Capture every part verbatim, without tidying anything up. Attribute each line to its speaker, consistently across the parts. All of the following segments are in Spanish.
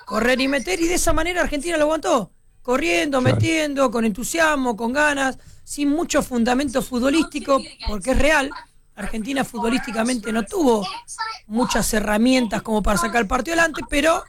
Speaker 1: correr y meter, y de esa manera Argentina lo aguantó. Corriendo, claro. metiendo, con entusiasmo, con ganas, sin mucho fundamento futbolístico, porque es real. Argentina futbolísticamente no tuvo muchas herramientas como para sacar el partido adelante, pero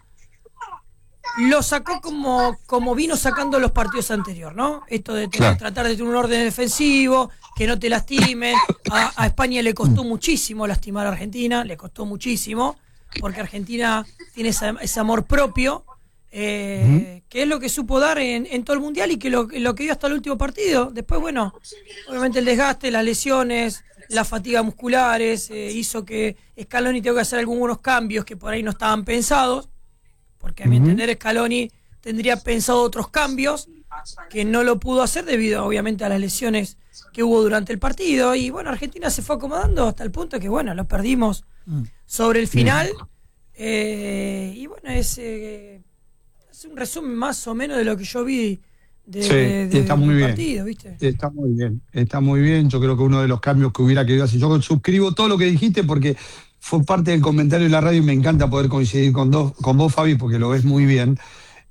Speaker 1: lo sacó como, como vino sacando los partidos anteriores, ¿no? Esto de tener, claro. tratar de tener un orden defensivo, que no te lastimen. A, a España le costó muchísimo lastimar a Argentina, le costó muchísimo, porque Argentina tiene esa, ese amor propio, eh, uh-huh. que es lo que supo dar en, en todo el Mundial y que lo, lo que dio hasta el último partido. Después, bueno, obviamente el desgaste, las lesiones, las fatigas musculares, eh, hizo que Scaloni tenga que hacer algunos cambios que por ahí no estaban pensados, porque a mi uh-huh. entender Scaloni tendría pensado otros cambios que no lo pudo hacer debido obviamente a las lesiones que hubo durante el partido, y bueno, Argentina se fue acomodando hasta el punto que bueno, lo perdimos uh-huh. sobre el final, eh, y bueno, es, eh, es un resumen más o menos de lo que yo vi de,
Speaker 2: sí,
Speaker 1: de, de,
Speaker 2: está muy
Speaker 1: del
Speaker 2: bien.
Speaker 1: partido, ¿viste?
Speaker 2: Está muy bien, está muy bien. Yo creo que uno de los cambios que hubiera querido hacer, yo suscribo todo lo que dijiste porque fue parte del comentario de la radio y me encanta poder coincidir con, dos, con vos, Fabi, porque lo ves muy bien.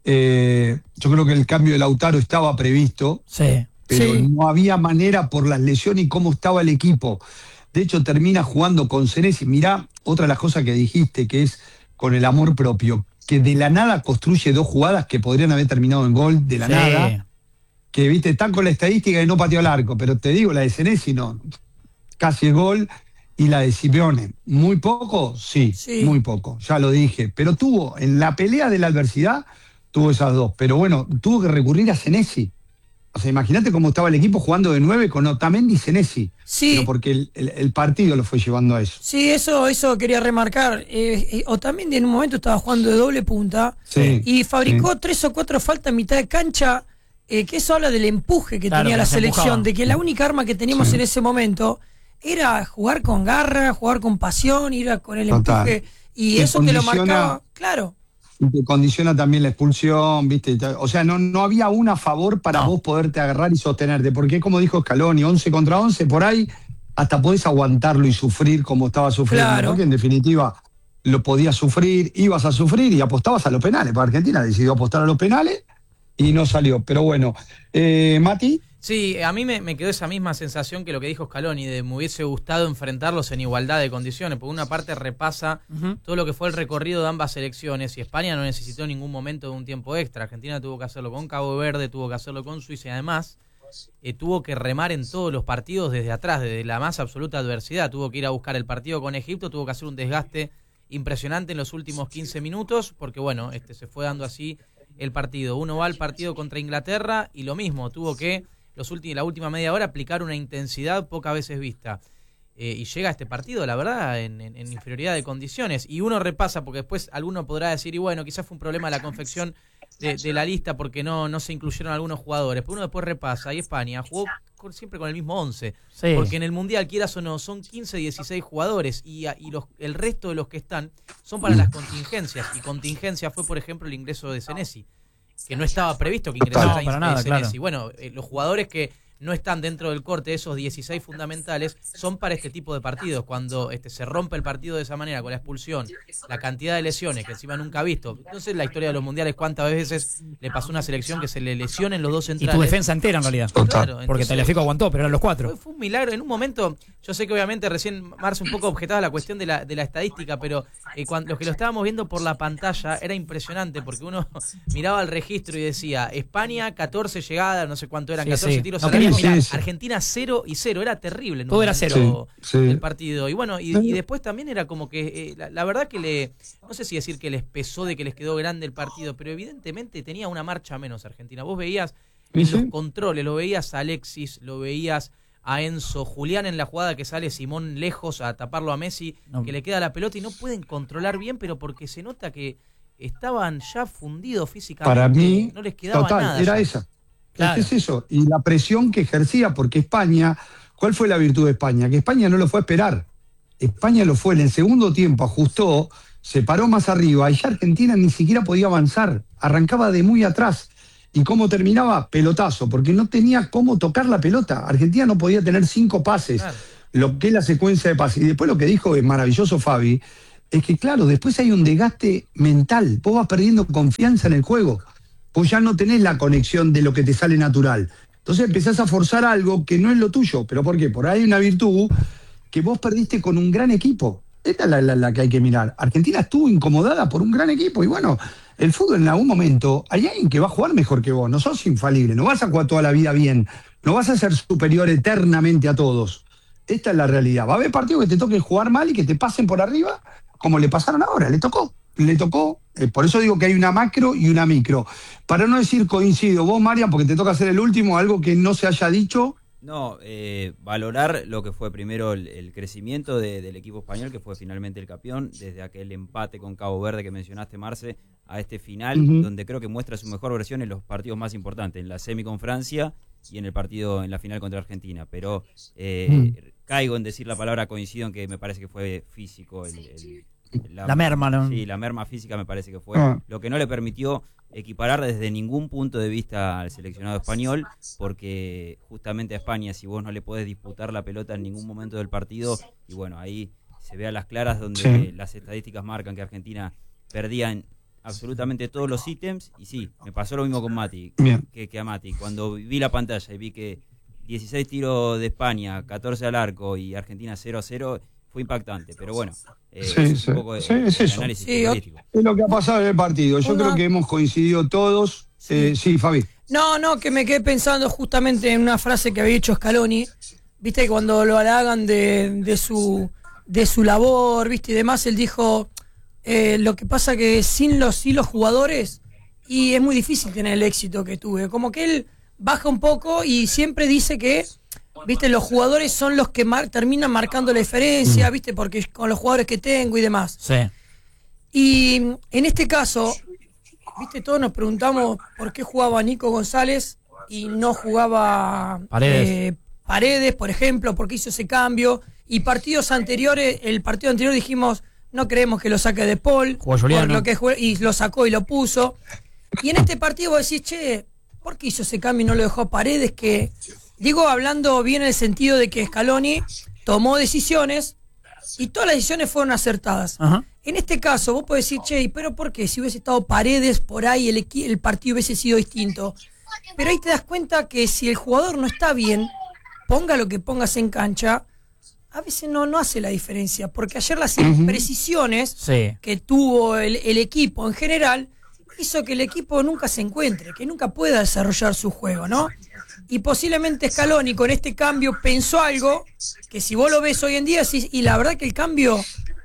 Speaker 2: Eh, yo creo que el cambio de Lautaro estaba previsto,
Speaker 1: sí,
Speaker 2: pero
Speaker 1: sí.
Speaker 2: no había manera por las lesiones y cómo estaba el equipo. De hecho, termina jugando con Senesi. Mirá, otra de las cosas que dijiste, que es con el amor propio, que de la nada construye dos jugadas que podrían haber terminado en gol, de la sí. nada, que viste, están con la estadística y no pateó al arco, pero te digo, la de Senesi no, casi el gol. Y la de Simeone, ¿muy poco? Sí, sí, muy poco, ya lo dije. Pero tuvo, en la pelea de la adversidad, tuvo esas dos. Pero bueno, tuvo que recurrir a Senesi. O sea, imagínate cómo estaba el equipo jugando de nueve con Otamendi y Senesi.
Speaker 1: Sí.
Speaker 2: Pero porque el, el, el partido lo fue llevando a eso.
Speaker 1: Sí, eso, eso quería remarcar. Eh, eh, Otamendi en un momento estaba jugando de doble punta
Speaker 2: sí,
Speaker 1: y fabricó
Speaker 2: sí.
Speaker 1: tres o cuatro faltas en mitad de cancha, eh, que eso habla del empuje que
Speaker 3: claro,
Speaker 1: tenía
Speaker 3: que
Speaker 1: la selección,
Speaker 3: empujaban.
Speaker 1: de que la única arma que teníamos sí. en ese momento era jugar con garra, jugar con pasión, ir a, con el
Speaker 2: Total.
Speaker 1: empuje, y
Speaker 2: te
Speaker 1: eso te lo marcaba, claro.
Speaker 2: Y te condiciona también la expulsión, ¿viste? O sea, no, no había una a favor para no. vos poderte agarrar y sostenerte, porque como dijo Scaloni, once contra once, por ahí hasta podés aguantarlo y sufrir como estaba sufriendo,
Speaker 1: claro.
Speaker 2: porque en definitiva lo podías sufrir, ibas a sufrir y apostabas a los penales, porque Argentina decidió apostar a los penales y no salió, pero bueno. Eh, Mati.
Speaker 3: Sí, a mí me, me quedó esa misma sensación que lo que dijo Scaloni, de me hubiese gustado enfrentarlos en igualdad de condiciones, porque una parte repasa uh-huh. todo lo que fue el recorrido de ambas selecciones, y España no necesitó en ningún momento de un tiempo extra. Argentina tuvo que hacerlo con Cabo Verde, tuvo que hacerlo con Suiza, y además eh, tuvo que remar en todos los partidos desde atrás, desde la más absoluta adversidad. Tuvo que ir a buscar el partido con Egipto, tuvo que hacer un desgaste impresionante en los últimos quince minutos, porque bueno, este se fue dando así el partido. Uno va al partido contra Inglaterra y lo mismo, tuvo que Los últimos, la última media hora aplicar una intensidad pocas veces vista. Eh, y llega a este partido, la verdad, en, en, en inferioridad de condiciones. Y uno repasa, porque después alguno podrá decir, y bueno, quizás fue un problema la confección de, de la lista porque no, no se incluyeron algunos jugadores. Pero uno después repasa, y España jugó con, siempre con el mismo once. Sí. Porque en el Mundial, quieras o no, son quince, dieciséis jugadores. Y, y los, el resto de los que están son para las contingencias. Y contingencia fue, por ejemplo, el ingreso de Senesi, que no estaba previsto que ingresara
Speaker 1: no, para nada,
Speaker 3: Senesi.
Speaker 1: claro.
Speaker 3: Bueno, eh, los jugadores que no están dentro del corte, esos dieciséis fundamentales, son para este tipo de partidos. Cuando este, se rompe el partido de esa manera, con la expulsión, la cantidad de lesiones que encima nunca ha visto. Entonces, la historia de los mundiales, cuántas veces le pasó a una selección que se le lesionen los dos centrales.
Speaker 1: Y tu defensa entera, en realidad.
Speaker 3: Claro,
Speaker 1: porque
Speaker 3: entonces,
Speaker 1: Tagliafico aguantó, pero eran los cuatro.
Speaker 3: Fue, fue un milagro. En un momento, yo sé que obviamente recién Marce un poco objetaba la cuestión de la, de la estadística, pero eh, cuando, los que lo estábamos viendo por la pantalla era impresionante, porque uno miraba el registro y decía, España, catorce llegadas, no sé cuánto eran, sí, catorce sí. tiros
Speaker 1: no,
Speaker 3: al área,
Speaker 2: sí, sí.
Speaker 3: Argentina cero y cero, era terrible.
Speaker 1: Todo era cero.
Speaker 2: Sí, sí.
Speaker 3: El partido. Y bueno, y, y después también era como que, eh, la, la verdad que le, no sé si decir que les pesó de que les quedó grande el partido, pero evidentemente tenía una marcha menos Argentina. Vos veías en
Speaker 2: ¿Sí?
Speaker 3: los controles, lo veías a Alexis, lo veías a Enzo, Julián en la jugada que sale Simón lejos a taparlo a Messi, no. que le queda la pelota y no pueden controlar bien, pero porque se nota que estaban ya fundidos físicamente.
Speaker 2: Para mí,
Speaker 3: no les quedaba
Speaker 2: total,
Speaker 3: nada.
Speaker 2: Era
Speaker 3: ya.
Speaker 2: esa.
Speaker 1: Claro.
Speaker 2: Es eso. Y la presión que ejercía, porque España, ¿cuál fue la virtud de España? Que España no lo fue a esperar. España lo fue en el segundo tiempo, ajustó, se paró más arriba y ya Argentina ni siquiera podía avanzar. Arrancaba de muy atrás. ¿Y cómo terminaba? Pelotazo, porque no tenía cómo tocar la pelota. Argentina no podía tener cinco pases, claro. Lo que es la secuencia de pases. Y después lo que dijo es maravilloso Fabi, es que claro, después hay un desgaste mental, vos vas perdiendo confianza en el juego, vos ya no tenés la conexión de lo que te sale natural. Entonces empezás a forzar algo que no es lo tuyo. ¿Pero por qué? Por ahí hay una virtud que vos perdiste con un gran equipo. Esta es la, la, la que hay que mirar. Argentina estuvo incomodada por un gran equipo y bueno, el fútbol en algún momento, hay alguien que va a jugar mejor que vos, no sos infalible, no vas a jugar toda la vida bien, no vas a ser superior eternamente a todos. Esta es la realidad. Va a haber partidos que te toquen jugar mal y que te pasen por arriba, como le pasaron ahora, le tocó. Le tocó, eh, por eso digo que hay una macro y una micro. Para no decir coincido, vos, Marian, porque te toca ser el último, algo que no se haya dicho.
Speaker 4: No, eh, valorar lo que fue primero el, el crecimiento de, del equipo español, que fue finalmente el campeón, desde aquel empate con Cabo Verde que mencionaste, Marce, a este final, uh-huh. donde creo que muestra su mejor versión en los partidos más importantes, en la semi con Francia y en el partido, en la final contra Argentina. Pero eh, uh-huh. caigo en decir la palabra coincido en que me parece que fue físico el... el La,
Speaker 5: la merma, ¿no?
Speaker 4: Sí, la merma física me parece que fue
Speaker 2: ah.
Speaker 4: lo que no le permitió equiparar desde ningún punto de vista al seleccionado español, porque justamente a España, si vos no le podés disputar la pelota en ningún momento del partido, y bueno, ahí se ve a las claras donde sí. las estadísticas marcan que Argentina perdía en absolutamente todos los ítems, y sí, me pasó lo mismo con Mati, que, que a Mati. Cuando vi la pantalla y vi que dieciséis tiros de España, catorce al arco y Argentina cero a cero, fue impactante, pero bueno, eh,
Speaker 2: sí,
Speaker 4: es
Speaker 2: sí,
Speaker 4: un poco de,
Speaker 2: sí, es
Speaker 4: de
Speaker 2: eso.
Speaker 4: análisis
Speaker 1: Sí,
Speaker 4: político.
Speaker 2: Es lo que ha pasado en el partido. Yo
Speaker 1: Una...
Speaker 2: creo que hemos coincidido todos. Sí. Eh, sí, Fabi.
Speaker 1: No, no, que me quedé pensando justamente en una frase que había dicho Scaloni, viste, que cuando lo halagan de, de su de su labor, viste, y demás, él dijo, eh, lo que pasa que sin los, sin los jugadores, y es muy difícil tener el éxito que tuve. Como que él baja un poco y siempre dice que, viste, los jugadores son los que mar- terminan marcando la diferencia, viste, porque con los jugadores que tengo y demás.
Speaker 5: Sí.
Speaker 1: Y en este caso, viste, todos nos preguntamos por qué jugaba Nico González y no jugaba
Speaker 5: Paredes,
Speaker 1: eh, Paredes, por ejemplo, por qué hizo ese cambio. Y partidos anteriores, el partido anterior dijimos, no creemos que lo saque de Paul,
Speaker 5: Jugó Juliano.
Speaker 1: por lo que jugó, y lo sacó y lo puso. Y en este partido vos decís, che, ¿por qué hizo ese cambio y no lo dejó a Paredes? Que, digo, hablando bien en el sentido de que Scaloni tomó decisiones y todas las decisiones fueron acertadas.
Speaker 5: Ajá.
Speaker 1: En este caso, vos podés decir, che, ¿pero por qué? Si hubiese estado Paredes por ahí, el, equi- el partido hubiese sido distinto. Pero ahí te das cuenta que si el jugador no está bien, ponga lo que pongas en cancha, a veces no, no hace la diferencia. Porque ayer las imprecisiones
Speaker 5: sí.
Speaker 1: que tuvo el, el equipo en general hizo que el equipo nunca se encuentre, que nunca pueda desarrollar su juego, ¿no? Y posiblemente Scaloni con este cambio pensó algo que si vos lo ves hoy en día, sí, y la verdad que el cambio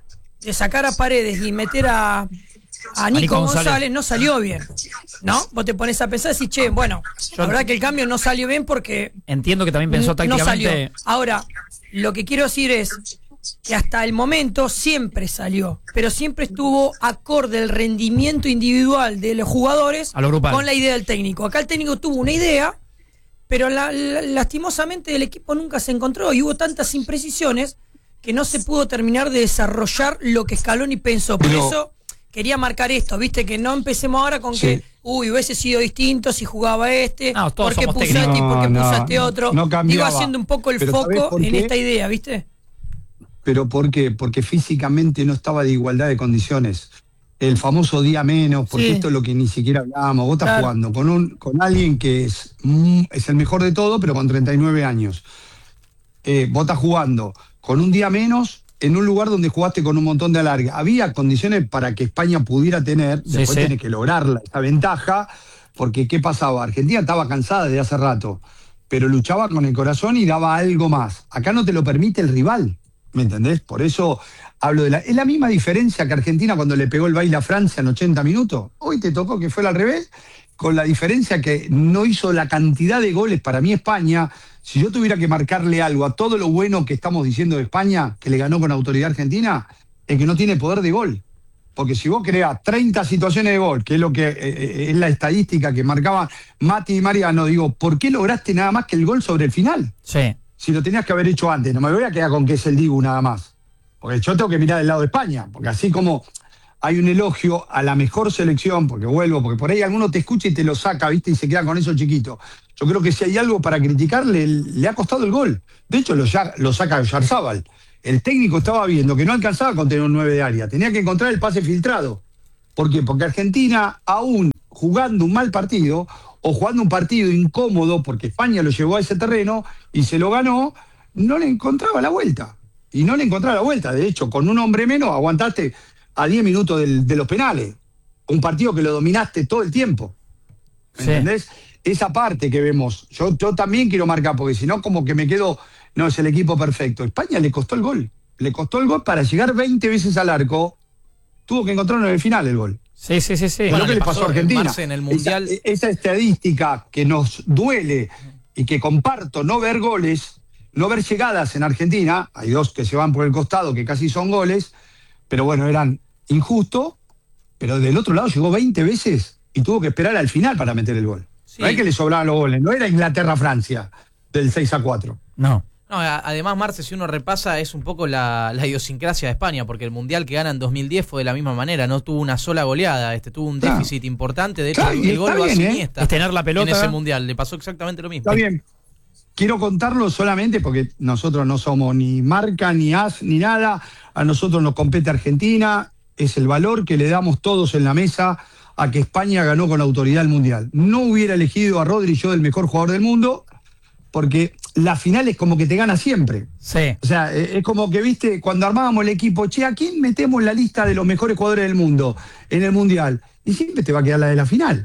Speaker 1: de sacar a Paredes y meter a, a Nico,
Speaker 5: Nico
Speaker 1: González.
Speaker 5: González
Speaker 1: no salió bien, ¿no? Vos te pones a pensar y decís, che, bueno, la verdad que el cambio no salió bien porque
Speaker 5: entiendo que también pensó
Speaker 1: no
Speaker 5: tácticamente.
Speaker 1: salió. Ahora, lo que quiero decir es que hasta el momento siempre salió, pero siempre estuvo acorde el rendimiento individual de los jugadores
Speaker 5: A lo grupal.
Speaker 1: con la idea del técnico. Acá el técnico tuvo una idea, pero la, la, lastimosamente el equipo nunca se encontró y hubo tantas imprecisiones que no se pudo terminar de desarrollar lo que Scaloni pensó. Por
Speaker 2: Pero,
Speaker 1: eso quería marcar esto, ¿viste? Que no empecemos ahora con
Speaker 2: sí.
Speaker 1: que, uy, hubiese sido distinto si jugaba este,
Speaker 5: No, todos
Speaker 1: porque
Speaker 5: somos
Speaker 1: puso este y
Speaker 2: técnicos.
Speaker 1: porque
Speaker 2: No,
Speaker 1: puso
Speaker 2: no,
Speaker 1: este otro.
Speaker 2: no
Speaker 1: Digo,
Speaker 2: cambiaba.
Speaker 1: haciendo un poco el
Speaker 2: Pero ¿sabés
Speaker 1: foco
Speaker 2: por
Speaker 1: en
Speaker 2: qué?
Speaker 1: esta idea, ¿viste?
Speaker 2: ¿Pero por qué? Porque físicamente no estaba de igualdad de condiciones. El famoso día menos, porque
Speaker 1: Sí.
Speaker 2: esto es lo que ni siquiera hablábamos. Vos estás
Speaker 1: Claro.
Speaker 2: jugando con un con alguien que es, mm, es el mejor de todo, pero con treinta y nueve años. Eh, vos estás jugando con un día menos en un lugar donde jugaste con un montón de alargue. Había condiciones para que España pudiera tener,
Speaker 5: Sí,
Speaker 2: después
Speaker 5: sí.
Speaker 2: tenés que lograrla, esta ventaja, porque ¿qué pasaba? Argentina estaba cansada de hace rato, pero luchaba con el corazón y daba algo más. Acá no te lo permite el rival, ¿me entendés? Por eso hablo de la... Es la misma diferencia que Argentina cuando le pegó el baile a Francia en ochenta minutos. Hoy te tocó que fue al revés, con la diferencia que no hizo la cantidad de goles para mí España. Si yo tuviera que marcarle algo a todo lo bueno que estamos diciendo de España, que le ganó con autoridad Argentina, es que no tiene poder de gol. Porque si vos creás treinta situaciones de gol, que es lo que eh, es la estadística que marcaba Mati y Mariano, digo, ¿por qué lograste nada más que el gol sobre el final?
Speaker 5: Sí.
Speaker 2: Si lo tenías que haber hecho antes, no me voy a quedar con que es el Dibu nada más. Porque yo tengo que mirar del lado de España, porque así como hay un elogio a la mejor selección, porque vuelvo, porque por ahí alguno te escucha y te lo saca, ¿viste? Y se queda con eso chiquito. Yo creo que si hay algo para criticarle, le ha costado el gol. De hecho, lo, ya, lo saca Yarzábal. El técnico estaba viendo que no alcanzaba con tener un nueve de área, tenía que encontrar el pase filtrado. ¿Por qué? Porque Argentina, aún jugando un mal partido, o jugando un partido incómodo, porque España lo llevó a ese terreno y se lo ganó, no le encontraba la vuelta. Y no le encontraba la vuelta. De hecho, con un hombre menos aguantaste a diez minutos del, de los penales. Un partido que lo dominaste todo el tiempo. ¿Me
Speaker 5: Sí.
Speaker 2: entendés? Esa parte que vemos. Yo, yo también quiero marcar, porque si no, como que me quedo, no es el equipo perfecto. España le costó el gol. Le costó el gol para llegar veinte veces al arco. Tuvo que encontrarlo en el final el gol.
Speaker 5: Sí, sí, sí, sí.
Speaker 2: Es
Speaker 3: Bueno,
Speaker 2: lo que
Speaker 3: le
Speaker 2: le pasó
Speaker 3: pasó
Speaker 2: a Argentina.
Speaker 3: Marce en el Mundial.
Speaker 2: Esa, esa estadística que nos duele y que comparto, no ver goles, no ver llegadas en Argentina, hay dos que se van por el costado que casi son goles, pero bueno, eran injustos, pero del otro lado llegó veinte veces y tuvo que esperar al final para meter el gol.
Speaker 3: Sí.
Speaker 2: No es que le sobraban los goles, no era Inglaterra-Francia del seis a cuatro.
Speaker 5: No.
Speaker 3: No, a- además, Marce, si uno repasa, es un poco la, la idiosincrasia de España, porque el Mundial que gana en dos mil diez fue de la misma manera, no tuvo una sola goleada, este tuvo un
Speaker 2: Claro.
Speaker 3: déficit importante, de hecho,
Speaker 2: Claro, y
Speaker 3: el gol
Speaker 2: está
Speaker 3: lo hace
Speaker 2: bien, ¿eh?
Speaker 3: Iniesta
Speaker 5: Es tener la pelota.
Speaker 3: en ese Mundial, le pasó exactamente lo mismo.
Speaker 2: Está bien. Quiero contarlo solamente porque nosotros no somos ni marca, ni as, ni nada. A nosotros nos compete Argentina. Es el valor que le damos todos en la mesa a que España ganó con autoridad el Mundial. No hubiera elegido a Rodri yo el mejor jugador del mundo, porque la final es como que te gana siempre.
Speaker 5: Sí.
Speaker 2: O sea, eh, es como que, viste, cuando armábamos el equipo, che, ¿a quién metemos en la lista de los mejores jugadores del mundo en el Mundial? Y siempre te va a quedar la de la final.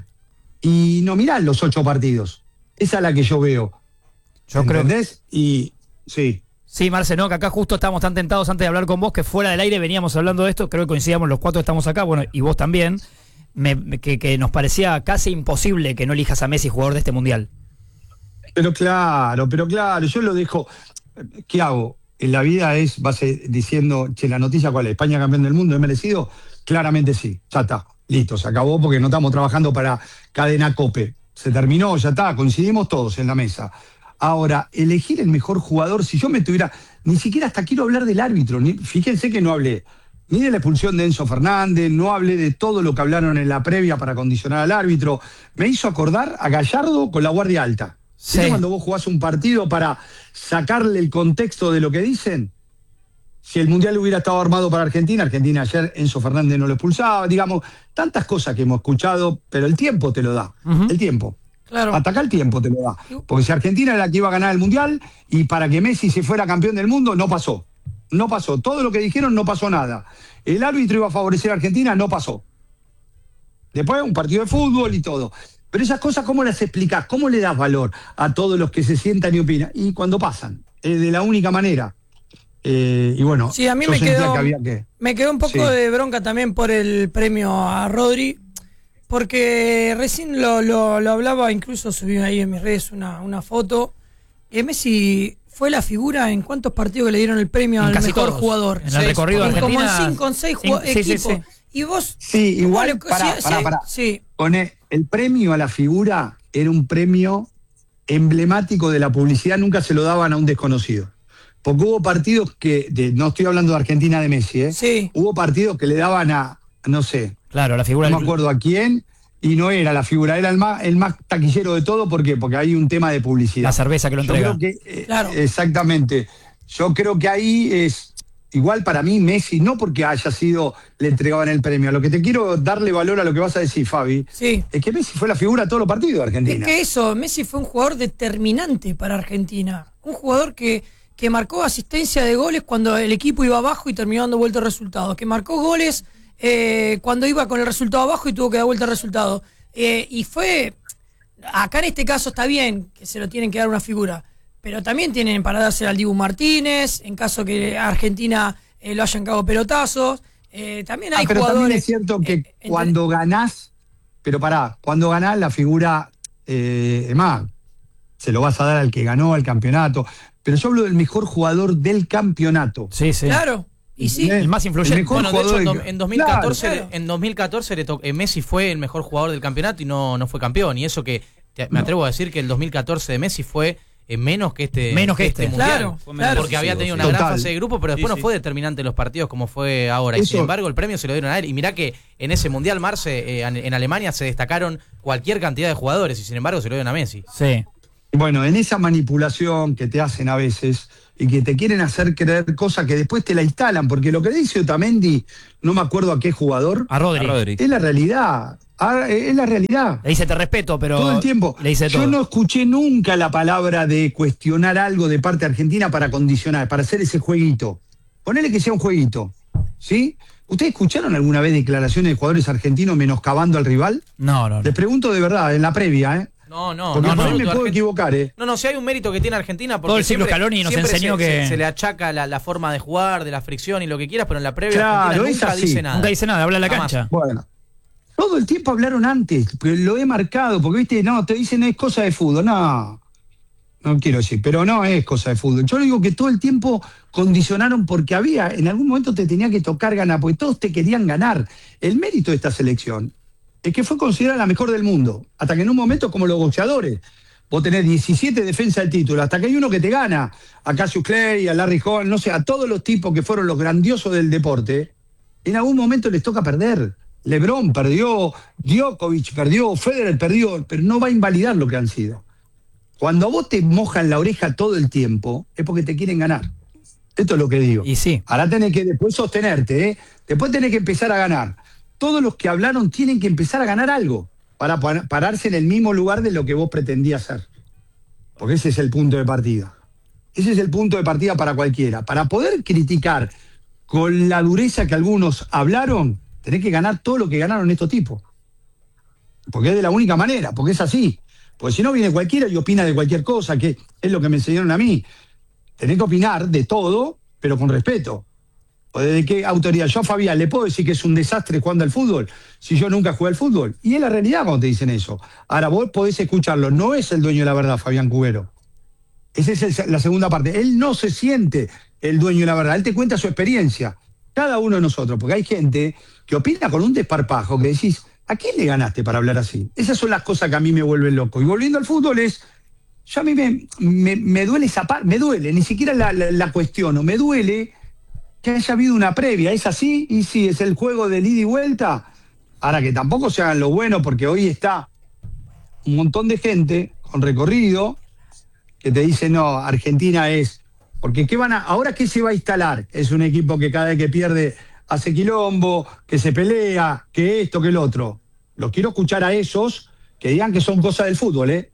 Speaker 2: Y no mirás los ocho partidos. Esa es la que yo veo.
Speaker 5: Yo creo.
Speaker 2: ¿Entendés? Y sí.
Speaker 5: Sí, Marce, no, que acá justo estábamos tan tentados antes de hablar con vos que fuera del aire veníamos hablando de esto, creo que coincidíamos los cuatro que estamos acá, bueno, y vos también, me, me- que, que nos parecía casi imposible que no elijas a Messi jugador de este Mundial.
Speaker 2: Pero claro, pero claro, yo lo dejo. ¿Qué hago? En la vida es, vas eh, diciendo, che, la noticia cuál es, España campeón del mundo, ¿es merecido? Claramente sí, ya está, listo, se acabó porque no estamos trabajando para cadena COPE. Se terminó, ya está, coincidimos todos en la mesa. Ahora, elegir el mejor jugador, si yo me tuviera, ni siquiera hasta quiero hablar del árbitro, ni, fíjense que no hablé ni de la expulsión de Enzo Fernández, no hablé de todo lo que hablaron en la previa para condicionar al árbitro. Me hizo acordar a Gallardo con la guardia alta.
Speaker 5: Sí.
Speaker 2: ¿Viste cuando vos jugás un partido para sacarle el contexto de lo que dicen? Si el Mundial hubiera estado armado para Argentina, Argentina ayer Enzo Fernández no lo expulsaba, digamos, tantas cosas que hemos escuchado, pero el tiempo te lo da,
Speaker 5: Ujú.
Speaker 2: el tiempo.
Speaker 1: Claro.
Speaker 2: Ataca el tiempo te lo da. Porque si Argentina era la que iba a ganar el Mundial y para que Messi se fuera campeón del mundo, no pasó. No pasó. Todo lo que dijeron no pasó nada. El árbitro iba a favorecer a Argentina, no pasó. Después un partido de fútbol y todo. Pero esas cosas, ¿cómo las explicás? ¿Cómo le das valor a todos los que se sientan y opinan? Y cuando pasan, es de la única manera. Eh, y bueno,
Speaker 1: Sí, a mí
Speaker 2: yo
Speaker 1: me
Speaker 2: sentía
Speaker 1: quedó,
Speaker 2: que había que...
Speaker 1: me quedó un poco
Speaker 2: Sí.
Speaker 1: de bronca también por el premio a Rodri, porque recién lo, lo, lo hablaba, incluso subí ahí en mis redes una, una foto. Eh, Messi fue la figura en cuántos partidos que le dieron el premio
Speaker 5: En
Speaker 1: al
Speaker 5: casi
Speaker 1: mejor
Speaker 5: todos.
Speaker 1: jugador.
Speaker 5: En el recorrido de
Speaker 1: En como en
Speaker 5: Argentina,
Speaker 1: cinco, en seis
Speaker 5: cinco-
Speaker 1: ju-
Speaker 5: sí, sí,
Speaker 1: equipos.
Speaker 5: sí.
Speaker 1: Y vos...
Speaker 2: Sí, igual,
Speaker 1: ¿cómo le-
Speaker 2: pará,
Speaker 1: sí,
Speaker 2: pará,
Speaker 1: sí,
Speaker 2: pará.
Speaker 1: sí.
Speaker 2: Pone el premio a la figura era un premio emblemático de la publicidad, nunca se lo daban a un desconocido. Porque hubo partidos que, de- no estoy hablando de Argentina de Messi, ¿eh?
Speaker 1: Sí.
Speaker 2: Hubo partidos que le daban a, no sé,
Speaker 5: Claro, la figura
Speaker 2: no
Speaker 5: del
Speaker 2: me acuerdo a quién, y no era la figura, era el más, el más taquillero de todo, ¿por qué? Porque hay un tema de publicidad.
Speaker 5: la cerveza que lo
Speaker 2: Yo
Speaker 5: entrega.
Speaker 2: creo que, eh,
Speaker 1: Claro.
Speaker 2: exactamente. Yo creo que ahí es igual para mí Messi, no porque haya sido, le entregaban el premio. Lo que te quiero darle valor a lo que vas a decir, Fabi,
Speaker 1: Sí.
Speaker 2: es que Messi fue la figura de todos los partidos de
Speaker 1: Es
Speaker 2: Argentina.
Speaker 1: que eso, Messi fue un jugador determinante para Argentina. Un jugador que, que marcó asistencia de goles cuando el equipo iba abajo y terminó dando vuelta el resultado. Que marcó goles eh, cuando iba con el resultado abajo y tuvo que dar vuelta el resultado. Eh, y fue, acá en este caso está bien que se lo tienen que dar una figura, pero también tienen para dársela al Dibu Martínez, en caso que Argentina eh, lo hayan cagado pelotazos. Eh, también hay
Speaker 2: Ah, pero
Speaker 1: jugadores...
Speaker 2: también es cierto que
Speaker 1: eh, entre-
Speaker 2: cuando ganás, pero pará, cuando ganás la figura, eh, es más, se lo vas a dar al que ganó el campeonato, pero yo hablo del mejor jugador del campeonato.
Speaker 5: Sí, sí.
Speaker 1: Claro, y sí.
Speaker 5: El más influyente.
Speaker 2: El mejor
Speaker 3: Bueno, de hecho,
Speaker 2: jugador
Speaker 3: en,
Speaker 2: del-
Speaker 3: do- en dos mil catorce,
Speaker 1: Claro, claro.
Speaker 3: en dos mil catorce le to- eh, Messi fue el mejor jugador del campeonato y no, no fue campeón. Y eso que te- me atrevo a decir que el dos mil catorce de Messi fue eh, menos que este,
Speaker 5: Menos que este.
Speaker 3: mundial.
Speaker 1: Claro,
Speaker 4: Fue
Speaker 1: claro.
Speaker 3: Porque había tenido una
Speaker 2: Total.
Speaker 3: gran fase de grupo, pero después
Speaker 4: Sí,
Speaker 3: no
Speaker 4: sí.
Speaker 3: fue determinante en los partidos como fue ahora. Y
Speaker 2: Eso-
Speaker 3: sin embargo, el premio se lo dieron a él. Y mirá que en ese mundial, Marce, eh, en, en Alemania se destacaron cualquier cantidad de jugadores y sin embargo se lo dieron a Messi.
Speaker 5: Sí.
Speaker 2: Bueno, en esa manipulación que te hacen a veces y que te quieren hacer creer cosas que después te la instalan, porque lo que dice Otamendi, no me acuerdo a qué jugador,
Speaker 5: A Rodri.
Speaker 4: A Rodri.
Speaker 2: es la realidad. Ah, Es la realidad.
Speaker 5: Le dice te respeto, pero.
Speaker 2: Todo el tiempo.
Speaker 5: Le dice
Speaker 2: Yo
Speaker 5: todo.
Speaker 2: no escuché nunca la palabra de cuestionar algo de parte argentina para condicionar, para hacer ese jueguito. Ponele que sea un jueguito, ¿sí? ¿Ustedes escucharon alguna vez declaraciones de jugadores argentinos menoscabando al rival?
Speaker 5: No, no, no.
Speaker 2: Les pregunto de verdad, en la previa, ¿eh?
Speaker 3: No, no,
Speaker 2: Porque
Speaker 3: no,
Speaker 2: por
Speaker 3: no.
Speaker 2: ahí me puedo
Speaker 3: Argen-
Speaker 2: equivocar, ¿eh?
Speaker 3: No, no, si hay un mérito que tiene Argentina, porque
Speaker 5: Todo el ciclo
Speaker 3: siempre-
Speaker 5: Scaloni nos
Speaker 3: siempre
Speaker 5: enseñó
Speaker 3: se,
Speaker 5: que-
Speaker 3: se, se le achaca la, la forma de jugar, de la fricción y lo que quieras, pero en la previa
Speaker 2: Claro,
Speaker 3: Argentina
Speaker 2: es
Speaker 3: nunca
Speaker 2: así.
Speaker 3: dice nada.
Speaker 5: Nunca dice nada, habla en la
Speaker 3: Jamás.
Speaker 5: cancha.
Speaker 2: Bueno, todo el tiempo hablaron antes, pero lo he marcado, porque viste, no, te dicen es cosa de fútbol, no, no quiero decir, pero no es cosa de fútbol. Yo digo que todo el tiempo condicionaron porque había, en algún momento te tenía que tocar ganar, porque todos te querían ganar. El mérito de esta selección es que fue considerada la mejor del mundo, hasta que en un momento, como los boxeadores, vos tenés diecisiete defensas del título, hasta que hay uno que te gana, a Cassius Clay, a Larry Holmes, no sé, a todos los tipos que fueron los grandiosos del deporte, en algún momento les toca perder. LeBron perdió, Djokovic perdió, Federer perdió, pero no va a invalidar lo que han sido. Cuando a vos te mojan la oreja todo el tiempo, es porque te quieren ganar. Esto es lo que digo.
Speaker 5: Y sí.
Speaker 2: Ahora tenés que después sostenerte, ¿eh? Después tenés que empezar a ganar. Todos los que hablaron tienen que empezar a ganar algo para pa- pararse en el mismo lugar de lo que vos pretendías ser. Porque ese es el punto de partida. Ese es el punto de partida para cualquiera. Para poder criticar con la dureza que algunos hablaron, tenés que ganar todo lo que ganaron estos tipos. Porque es de la única manera, porque es así. Porque si no viene cualquiera y opina de cualquier cosa, que es lo que me enseñaron a mí. Tenés que opinar de todo, pero con respeto. ¿O ¿De qué autoridad? Yo a Fabián le puedo decir que es un desastre jugando al fútbol, si yo nunca jugué al fútbol. Y es la realidad cuando te dicen eso. Ahora vos podés escucharlo. No es el dueño de la verdad, Fabián Cubero. Esa es el- la segunda parte. Él no se siente el dueño de la verdad. Él te cuenta su experiencia. Cada uno de nosotros. Porque hay gente que opina con un desparpajo que decís, ¿a quién le ganaste para hablar así? Esas son las cosas que a mí me vuelven loco. Y volviendo al fútbol es... Yo a mí me, me, me duele esa parte, me duele, ni siquiera la, la, la cuestiono, me duele que haya habido una previa, ¿es así? Y sí, es el juego de ida y vuelta. Ahora que tampoco se hagan lo bueno, porque hoy está un montón de gente con recorrido que te dice, no, Argentina es... Porque ¿qué van a, ahora qué se va a instalar? Es un equipo que cada vez que pierde hace quilombo, que se pelea, que esto, que el otro. Los quiero escuchar a esos que digan que son cosas del fútbol, ¿eh?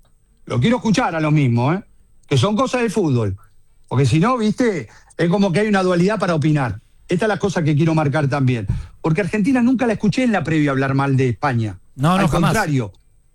Speaker 2: Lo quiero escuchar a los mismos, ¿eh? Que son cosas del fútbol. Porque si no, viste, es como que hay una dualidad para opinar. Esta es la cosa que quiero marcar también. Porque Argentina nunca la escuché en la previa hablar mal de España.
Speaker 5: No, no,
Speaker 2: al
Speaker 5: jamás.
Speaker 2: contrario.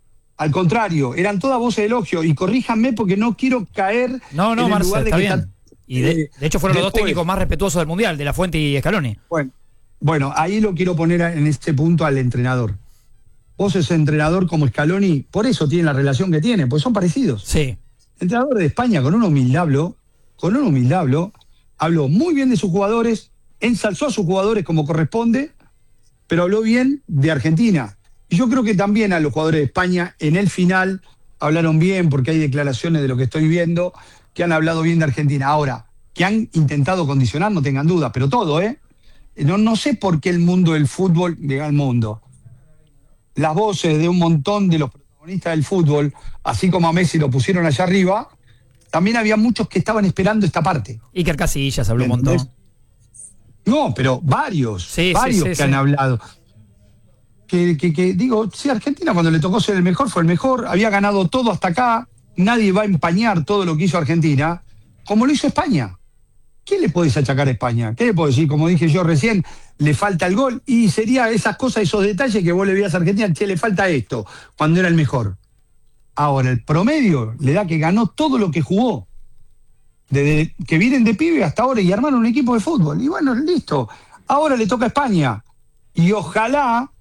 Speaker 2: Al contrario, eran todas voces de elogio. Y corríjanme porque no quiero caer
Speaker 5: No, no,
Speaker 2: en el
Speaker 5: Marce,
Speaker 2: lugar de
Speaker 5: está
Speaker 2: que
Speaker 5: bien.
Speaker 2: está-
Speaker 5: Y de,
Speaker 2: eh,
Speaker 5: de hecho fueron los dos
Speaker 2: después-
Speaker 5: técnicos más respetuosos del Mundial, de La Fuente y Scaloni.
Speaker 2: Bueno, bueno, ahí lo quiero poner en este punto al entrenador. Vos ese entrenador como Scaloni, por eso tiene la relación que tiene, pues son parecidos.
Speaker 5: Sí.
Speaker 2: Entrenador de España, con una humildad habló, con una humildad habló, habló muy bien de sus jugadores, ensalzó a sus jugadores como corresponde, pero habló bien de Argentina. Y yo creo que también a los jugadores de España en el final hablaron bien, porque hay declaraciones de lo que estoy viendo que han hablado bien de Argentina. Ahora, que han intentado condicionar, no tengan dudas, pero todo, ¿eh? No, no sé por qué el mundo del fútbol llega al mundo. Las voces de un montón de los protagonistas del fútbol, así como a Messi lo pusieron allá arriba, también había muchos que estaban esperando esta parte.
Speaker 5: Iker Casillas habló un montón.
Speaker 2: ¿Entendés? No, pero varios,
Speaker 5: Sí,
Speaker 2: varios
Speaker 5: sí, sí,
Speaker 2: que
Speaker 5: sí.
Speaker 2: han hablado. Que, que, que, digo, sí, Argentina cuando le tocó ser el mejor fue el mejor, había ganado todo hasta acá, nadie va a empañar todo lo que hizo Argentina, como lo hizo España. ¿Qué le podés achacar a España? ¿Qué le puedo decir? Como dije yo recién, le falta el gol y sería esas cosas, esos detalles que vos le veías a Argentina, che, le falta esto, cuando era el mejor. Ahora, el promedio le da que ganó todo lo que jugó. Desde que vienen de pibe hasta ahora y armaron un equipo de fútbol. Y bueno, listo. Ahora le toca a España. Y ojalá,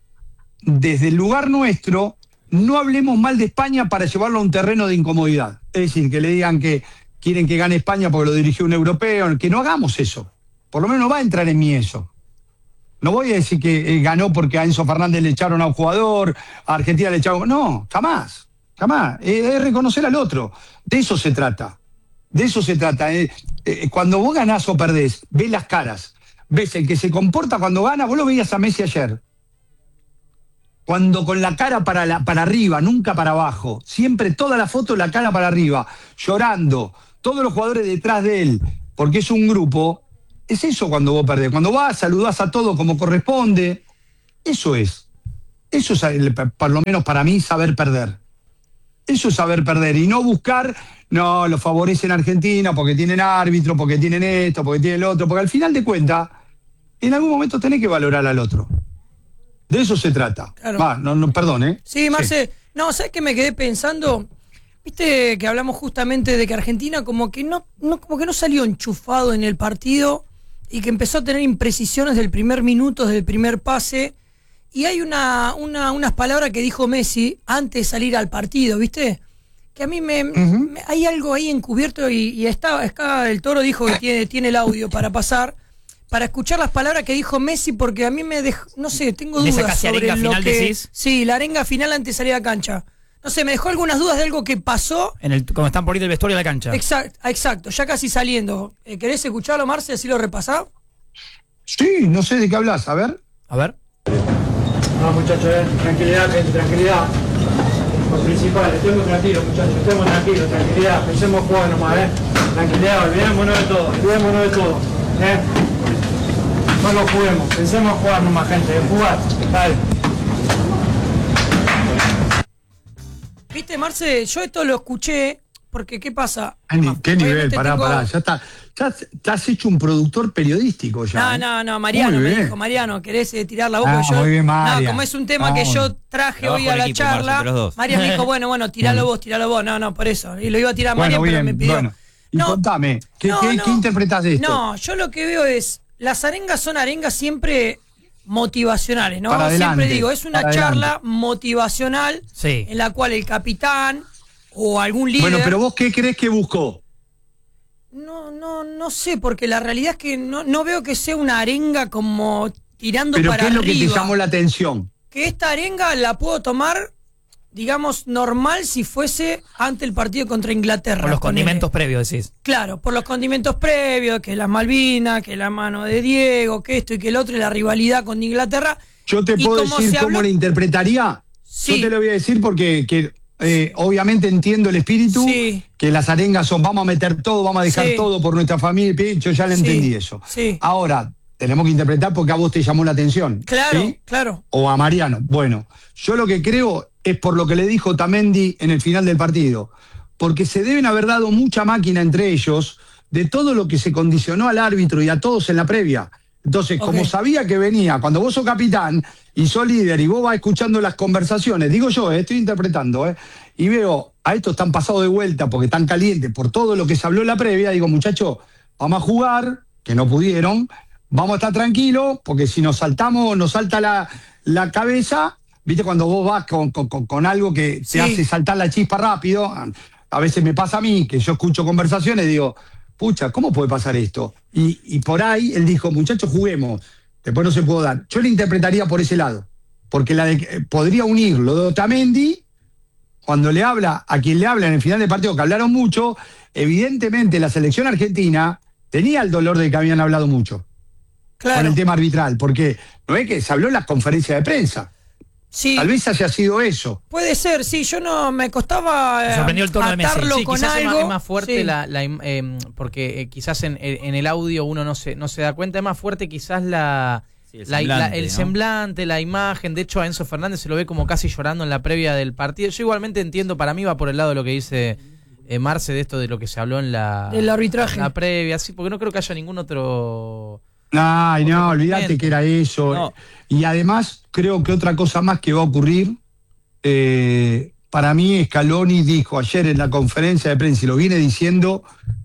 Speaker 2: desde el lugar nuestro, no hablemos mal de España para llevarlo a un terreno de incomodidad. Es decir, que le digan que quieren que gane España porque lo dirigió un europeo, que no hagamos eso. Por lo menos no va a entrar en mí eso. No voy a decir que eh, ganó porque a Enzo Fernández le echaron a un jugador, a Argentina le echaron... No, jamás, jamás. Eh, es reconocer al otro. De eso se trata. De eso se trata. Eh, eh, cuando vos ganás o perdés, ves las caras. Ves el que se comporta cuando gana. Vos lo veías a Messi ayer. cuando con la cara para, la, para arriba, nunca para abajo, siempre toda la foto la cara para arriba, llorando, todos los jugadores detrás de él, porque es un grupo, es eso cuando vos perdés. Cuando vas, saludás a todos como corresponde, eso es. Eso es, por lo menos para mí, saber perder. Eso es saber perder y no buscar, no, lo favorecen a Argentina porque tienen árbitro, porque tienen esto, porque tienen lo otro, porque al final de cuentas, en algún momento tenés que valorar al otro. De eso se trata.
Speaker 1: Claro.
Speaker 2: Va, no, no, perdón, ¿eh?
Speaker 1: Sí, Marce, sí. No, ¿sabes qué me quedé pensando? Viste que hablamos justamente de que Argentina como que no, no, como que no salió enchufado en el partido y que empezó a tener imprecisiones del primer minuto, del primer pase. Y hay una, una, unas palabras que dijo Messi antes de salir al partido, ¿viste? Que a mí me, uh-huh. me hay algo ahí encubierto y, y está, está, el Toro dijo que tiene, tiene el audio para pasar, para escuchar las palabras que dijo Messi, porque a mí me dejó, no sé, tengo dudas sobre lo
Speaker 5: final,
Speaker 1: que...
Speaker 5: Decís?
Speaker 1: Sí, la arenga final antes de salir a cancha. No sé, me dejó algunas dudas de algo que pasó.
Speaker 5: En el, cuando están por ir del vestuario a la cancha.
Speaker 1: Exacto, exacto, ya casi saliendo. ¿Querés escucharlo, Marce, así lo repasás?
Speaker 2: Sí, no sé de qué hablas, a ver.
Speaker 5: A ver.
Speaker 6: No, muchachos, eh, tranquilidad, gente, tranquilidad. Lo principal, estemos tranquilos, muchachos, estemos tranquilos, tranquilidad, pensemos jugar nomás, eh. Tranquilidad, olvidémonos de todo, olvidémonos de todo, eh. No lo juguemos, pensemos jugar nomás, gente, jugar, dale.
Speaker 1: Viste, Marce, yo esto lo escuché, porque ¿qué pasa?
Speaker 2: ¿Qué, qué nivel? Pará,
Speaker 1: tengo...
Speaker 2: pará, ya está. Ya te has hecho un productor periodístico ya.
Speaker 1: No,
Speaker 2: ¿eh?
Speaker 1: no, no, Mariano
Speaker 2: muy
Speaker 1: me
Speaker 2: bien.
Speaker 1: dijo, Mariano, ¿querés eh, tirar la boca?
Speaker 2: Ah,
Speaker 1: yo,
Speaker 2: muy bien,
Speaker 1: no,
Speaker 2: Marian.
Speaker 1: como es un tema
Speaker 2: Vamos.
Speaker 1: que yo traje
Speaker 4: Trabajo
Speaker 1: hoy a
Speaker 4: en
Speaker 1: la
Speaker 4: equipo,
Speaker 1: charla,
Speaker 4: Marce, los dos.
Speaker 1: Marian me dijo, bueno, bueno, tiralo vos, tiralo vos. No, no, por eso. Y lo iba a tirar
Speaker 2: Bueno,
Speaker 1: Marian,
Speaker 2: bien,
Speaker 1: pero me pidió.
Speaker 2: bueno. Y
Speaker 1: no,
Speaker 2: contame, ¿qué,
Speaker 1: no,
Speaker 2: qué,
Speaker 1: no,
Speaker 2: ¿qué interpretás de esto?
Speaker 1: No, yo lo que veo es, las arengas son arengas siempre motivacionales, ¿no?
Speaker 2: Para
Speaker 1: Siempre
Speaker 2: adelante,
Speaker 1: digo, es una
Speaker 2: para
Speaker 1: charla
Speaker 2: adelante.
Speaker 1: motivacional
Speaker 5: Sí.
Speaker 1: en la cual el capitán o algún líder...
Speaker 2: Bueno, pero vos, ¿qué crees que buscó?
Speaker 1: No, no, no sé, porque la realidad es que no, no veo que sea una arenga como tirando
Speaker 2: ¿Pero
Speaker 1: para
Speaker 2: qué es lo
Speaker 1: arriba.
Speaker 2: que te llamó la atención?
Speaker 1: Que esta arenga la puedo tomar, digamos, normal si fuese ante el partido contra Inglaterra.
Speaker 5: Por los
Speaker 1: ponele.
Speaker 5: condimentos previos, decís.
Speaker 1: Claro, por los condimentos previos, que las Malvinas, que la mano de Diego, que esto y que el otro, y la rivalidad con Inglaterra.
Speaker 2: Yo te
Speaker 1: Y
Speaker 2: puedo
Speaker 1: como
Speaker 2: decir
Speaker 1: se
Speaker 2: cómo
Speaker 1: habló-
Speaker 2: la interpretaría.
Speaker 1: Sí.
Speaker 2: Yo te lo voy a decir porque que, eh, obviamente entiendo el espíritu,
Speaker 1: Sí.
Speaker 2: que las arengas son vamos a meter todo, vamos a dejar
Speaker 1: Sí.
Speaker 2: todo por nuestra familia. Yo ya le
Speaker 1: Sí,
Speaker 2: entendí eso.
Speaker 1: sí.
Speaker 2: Ahora, tenemos que interpretar porque a vos te llamó la atención.
Speaker 1: Claro,
Speaker 2: ¿sí?
Speaker 1: claro.
Speaker 2: O a Mariano. Bueno, yo lo que creo es por lo que le dijo Tamendi en el final del partido, porque se deben haber dado mucha máquina entre ellos de todo lo que se condicionó al árbitro y a todos en la previa. Entonces,
Speaker 1: Ok.
Speaker 2: como sabía que venía, cuando vos sos capitán y sos líder y vos vas escuchando las conversaciones, digo yo, eh, estoy interpretando, eh, y veo a estos están pasados de vuelta porque están calientes por todo lo que se habló en la previa, digo, muchachos, vamos a jugar, que no pudieron, vamos a estar tranquilos, porque si nos saltamos, nos salta la, la cabeza, viste cuando vos vas con, con, con, con algo que te
Speaker 1: Sí.
Speaker 2: hace saltar la chispa rápido, a veces me pasa a mí, que yo escucho conversaciones, digo, pucha, ¿cómo puede pasar esto? Y, y por ahí él dijo, muchachos, juguemos, después no se puede dar. Yo le interpretaría por ese lado, porque la de, eh, podría unir lo de Otamendi, cuando le habla a quien le habla en el final del partido, que hablaron mucho, evidentemente la selección argentina tenía el dolor de que habían hablado mucho con
Speaker 1: Claro.
Speaker 2: el tema arbitral, porque no es que se habló en las conferencias de prensa,
Speaker 1: Sí.
Speaker 2: tal vez haya sido eso.
Speaker 1: Puede ser, sí, yo no me costaba eh,
Speaker 5: Me sorprendió el tono de Messi.
Speaker 1: atarlo
Speaker 3: Sí,
Speaker 1: con
Speaker 3: quizás es
Speaker 1: algo.
Speaker 3: más, es más fuerte
Speaker 1: Sí.
Speaker 3: la, la im- eh, porque eh, quizás en, en el audio uno no se no se da cuenta, es más fuerte quizás la,
Speaker 4: Sí, el
Speaker 3: la- la-
Speaker 4: semblante,
Speaker 3: el
Speaker 4: ¿no?
Speaker 3: semblante, la imagen. De hecho, a Enzo Fernández se lo ve como casi llorando en la previa del partido. Yo igualmente entiendo, para mí va por el lado de lo que dice eh, Marce, de esto de lo que se habló en la,
Speaker 1: Del arbitraje.
Speaker 3: en la previa, sí, porque no creo que haya ningún otro...
Speaker 2: Ay, no,
Speaker 3: Otro
Speaker 2: olvídate
Speaker 3: momento.
Speaker 2: que era eso.
Speaker 4: No.
Speaker 2: Y además, creo que otra cosa más que va a ocurrir, eh, para mí Scaloni dijo ayer en la conferencia de prensa, y lo viene diciendo,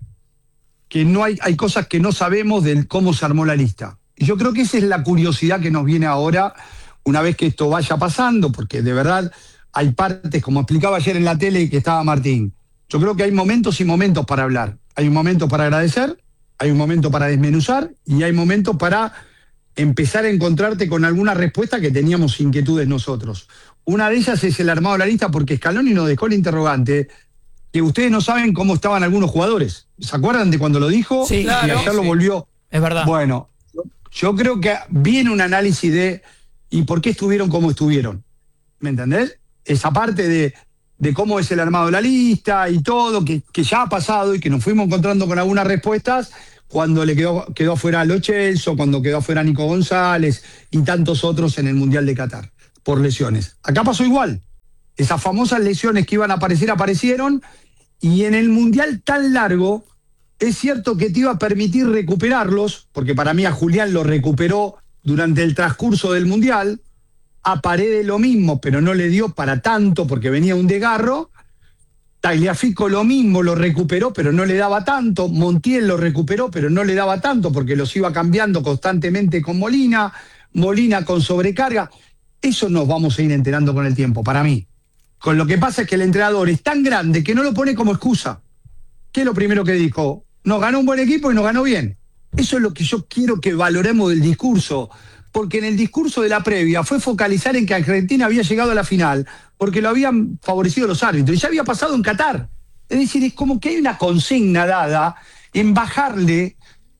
Speaker 2: que no hay, hay cosas que no sabemos de cómo se armó la lista. Y yo creo que esa es la curiosidad que nos viene ahora, una vez que esto vaya pasando, porque de verdad hay partes, como explicaba ayer en la tele que estaba Martín, yo creo que hay momentos y momentos para hablar. Hay un momento para agradecer, hay un momento para desmenuzar y hay momentos para empezar a encontrarte con alguna respuesta que teníamos inquietudes nosotros. Una de ellas es el armado de la lista, porque Scaloni nos dejó el interrogante que ustedes no saben cómo estaban algunos jugadores. ¿Se acuerdan de cuando lo dijo?
Speaker 5: Sí,
Speaker 2: y
Speaker 1: claro,
Speaker 2: ayer lo
Speaker 3: sí.
Speaker 2: volvió.
Speaker 5: Es verdad.
Speaker 2: Bueno, yo creo que viene un análisis de ¿y por qué estuvieron como estuvieron? ¿Me entendés? Esa parte de, de cómo es el armado de la lista y todo, que, que ya ha pasado y que nos fuimos encontrando con algunas respuestas cuando le quedó, quedó afuera a Lo Celso, cuando quedó afuera Nico González y tantos otros en el Mundial de Qatar, por lesiones. Acá pasó igual. Esas famosas lesiones que iban a aparecer, aparecieron, y en el Mundial tan largo, es cierto que te iba a permitir recuperarlos, porque para mí a Julián lo recuperó durante el transcurso del Mundial, a Paredes lo mismo, pero no le dio para tanto porque venía un desgarro. Tagliafico lo mismo, lo recuperó, pero no le daba tanto. Montiel lo recuperó, pero no le daba tanto porque los iba cambiando constantemente con Molina, Molina con sobrecarga. Eso nos vamos a ir enterando con el tiempo, para mí. Con lo que pasa es que el entrenador es tan grande que no lo pone como excusa. ¿Qué es lo primero que dijo? Nos ganó un buen equipo y nos ganó bien. Eso es lo que yo quiero que valoremos del discurso. Porque en el discurso de la previa fue focalizar en que Argentina había llegado a la final porque lo habían favorecido los árbitros, y ya había pasado en Qatar. Es decir, es como que hay una consigna dada en bajarle